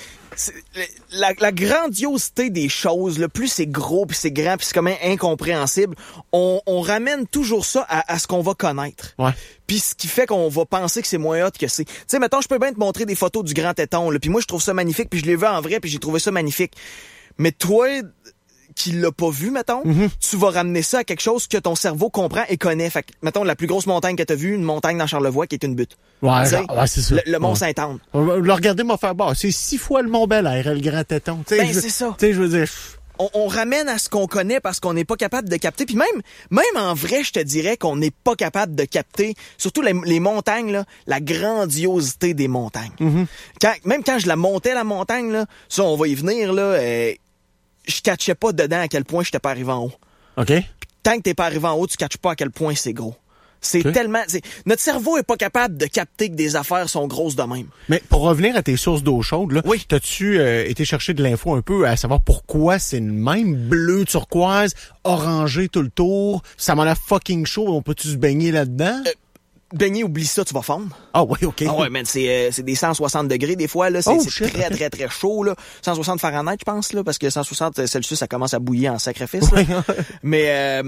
la grandiosité des choses, le plus c'est gros, puis c'est grand, puis c'est quand même incompréhensible, on ramène toujours ça à ce qu'on va connaître. Ouais. Puis ce qui fait qu'on va penser que c'est moins hot que c'est. Tu sais, mettons, je peux bien te montrer des photos du Grand Téton, puis moi je trouve ça magnifique, puis je l'ai vu en vrai, puis j'ai trouvé ça magnifique. Mais toi, qui l'a pas vu, mettons, tu vas ramener ça à quelque chose que ton cerveau comprend et connaît. Fait que, mettons, la plus grosse montagne que t'as vue, une montagne dans Charlevoix qui est une butte. Ouais, c'est ça. Le mont Sainte-Anne. Le regarder m'a fait c'est 6 fois le mont Bel-Air, le Grand Téton. Ben, c'est ça. Tu sais, je veux dire... On ramène à ce qu'on connaît parce qu'on n'est pas capable de capter. Puis même en vrai, je te dirais qu'on n'est pas capable de capter, surtout les montagnes, là, la grandiosité des montagnes. Même quand je la montais, la montagne, là, ça, on va y venir, là, je catchais pas dedans à quel point j'étais pas arrivé en haut. OK. Tant que t'es pas arrivé en haut, tu catches pas à quel point c'est gros. C'est tellement... Notre cerveau est pas capable de capter que des affaires sont grosses de même. Mais pour revenir à tes sources d'eau chaude, là, t'as-tu été chercher de l'info un peu à savoir pourquoi c'est le même bleu turquoise, orangé tout le tour? Ça m'a l'air fucking chaud. On peut-tu se baigner là-dedans? Baigner, oublie ça, tu vas fondre. Ah oui, OK. Ah ouais, man, c'est des 160 degrés des fois, là. C'est très, très, très chaud, là. 160 Fahrenheit, je pense, là, parce que 160 Celsius, ça commence à bouillir en sacrifice, là. Mais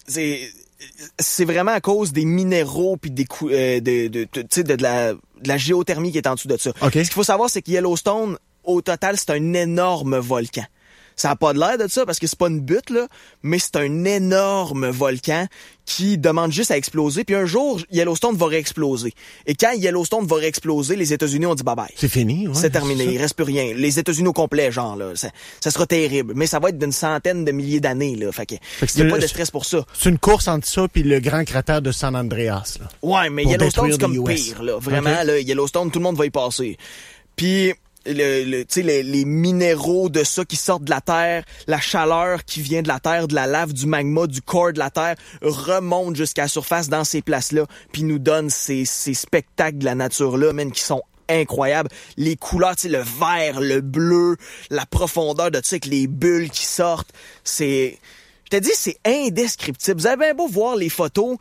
c'est vraiment à cause des minéraux puis de la géothermie qui est en dessous de ça. Okay. Ce qu'il faut savoir, c'est que Yellowstone, au total, c'est un énorme volcan. Ça a pas de l'air de ça parce que c'est pas une butte, là, mais c'est un énorme volcan qui demande juste à exploser. Puis un jour, Yellowstone va réexploser. Et quand Yellowstone va réexploser, les États-Unis ont dit bye-bye. C'est fini, ouais. C'est terminé, il reste plus rien. Les États-Unis au complet, genre, là, ça sera terrible. Mais ça va être d'une centaine de milliers d'années, là. Fait que y a pas de stress pour ça. C'est une course entre ça puis le grand cratère de San Andreas, là. Ouais, mais Yellowstone, c'est comme pire, là. Vraiment, là, Yellowstone, tout le monde va y passer. Puis... les minéraux de ça qui sortent de la terre, la chaleur qui vient de la terre, de la lave, du magma, du corps de la terre, remonte jusqu'à la surface dans ces places-là, puis nous donne ces spectacles de la nature-là, man, qui sont incroyables. Les couleurs, tu sais, le vert, le bleu, la profondeur de, tu sais, avec les bulles qui sortent, je te dis, c'est indescriptible. Vous avez bien beau voir les photos,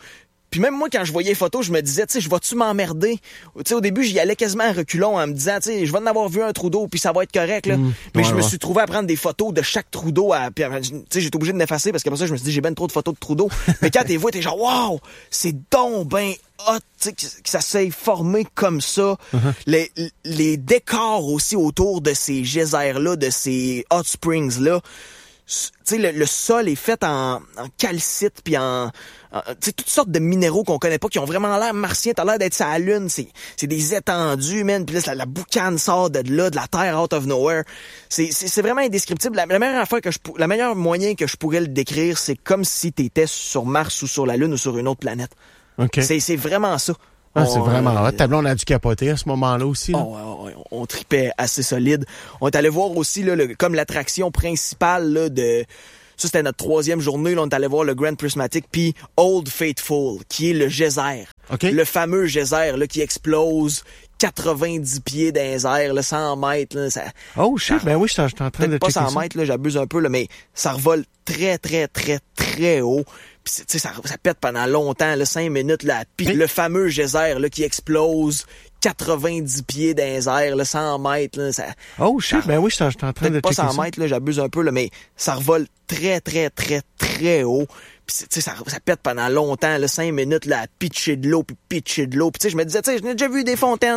Puis même moi, quand je voyais les photos, je me disais, tu sais, je vais-tu m'emmerder? Tu sais, au début, j'y allais quasiment à reculons en me disant, tu sais, je vais en avoir vu un trou d'eau, puis ça va être correct, là. Mais je me suis trouvé à prendre des photos de chaque trou d'eau, puis tu sais, j'étais obligé de l'effacer parce qu'après ça, je me suis dit, j'ai ben trop de photos de trou d'eau. Mais quand t'es vois, t'es genre, wow, c'est donc ben hot, tu sais, que ça s'est formé comme ça. Les décors aussi autour de ces geysers-là, de ces hot springs-là. Tu sais, le sol est fait en calcite puis en tu sais, toutes sortes de minéraux qu'on connaît pas, qui ont vraiment l'air martiens. T'as l'air d'être sur la lune. C'est des étendues, man. Puis là, la boucane sort de là, de la terre out of nowhere. C'est vraiment indescriptible. La meilleure affaire la meilleure moyen que je pourrais le décrire, c'est comme si t'étais sur Mars ou sur la Lune ou sur une autre planète. Okay. C'est vraiment ça. C'est vraiment hot. Tableau, on a dû capoter à ce moment-là aussi. Là. On tripait assez solide. On est allé voir aussi, là, comme l'attraction principale là, de... Ça, c'était notre 3e journée. Là, on est allé voir le Grand Prismatic puis Old Faithful, qui est le geyser. Okay. Le fameux geyser là, qui explose 90 pieds dans les airs, là, 100 mètres. Là, ça, oh, shit. Ben oui, je suis en train de checker pas 100 ça. mètres, là, j'abuse un peu, là, mais ça revole très, très, très, très haut. Puis, tu sais, ça pète pendant longtemps, là, 5 minutes, là, puis le fameux geyser là, qui explose 90 pieds dans les airs, là, 100 mètres. Là, ça, oh, shit. Ben oui, je suis en train de checker pas 100 ça. mètres, là, j'abuse un peu, là, mais ça revole très, très, très, très haut. Puis, tu sais, ça pète pendant longtemps, là, 5 minutes, là, à pitcher de l'eau, puis pitcher de l'eau. Puis, tu sais, je me disais, tu sais, je n'ai déjà vu des fontaines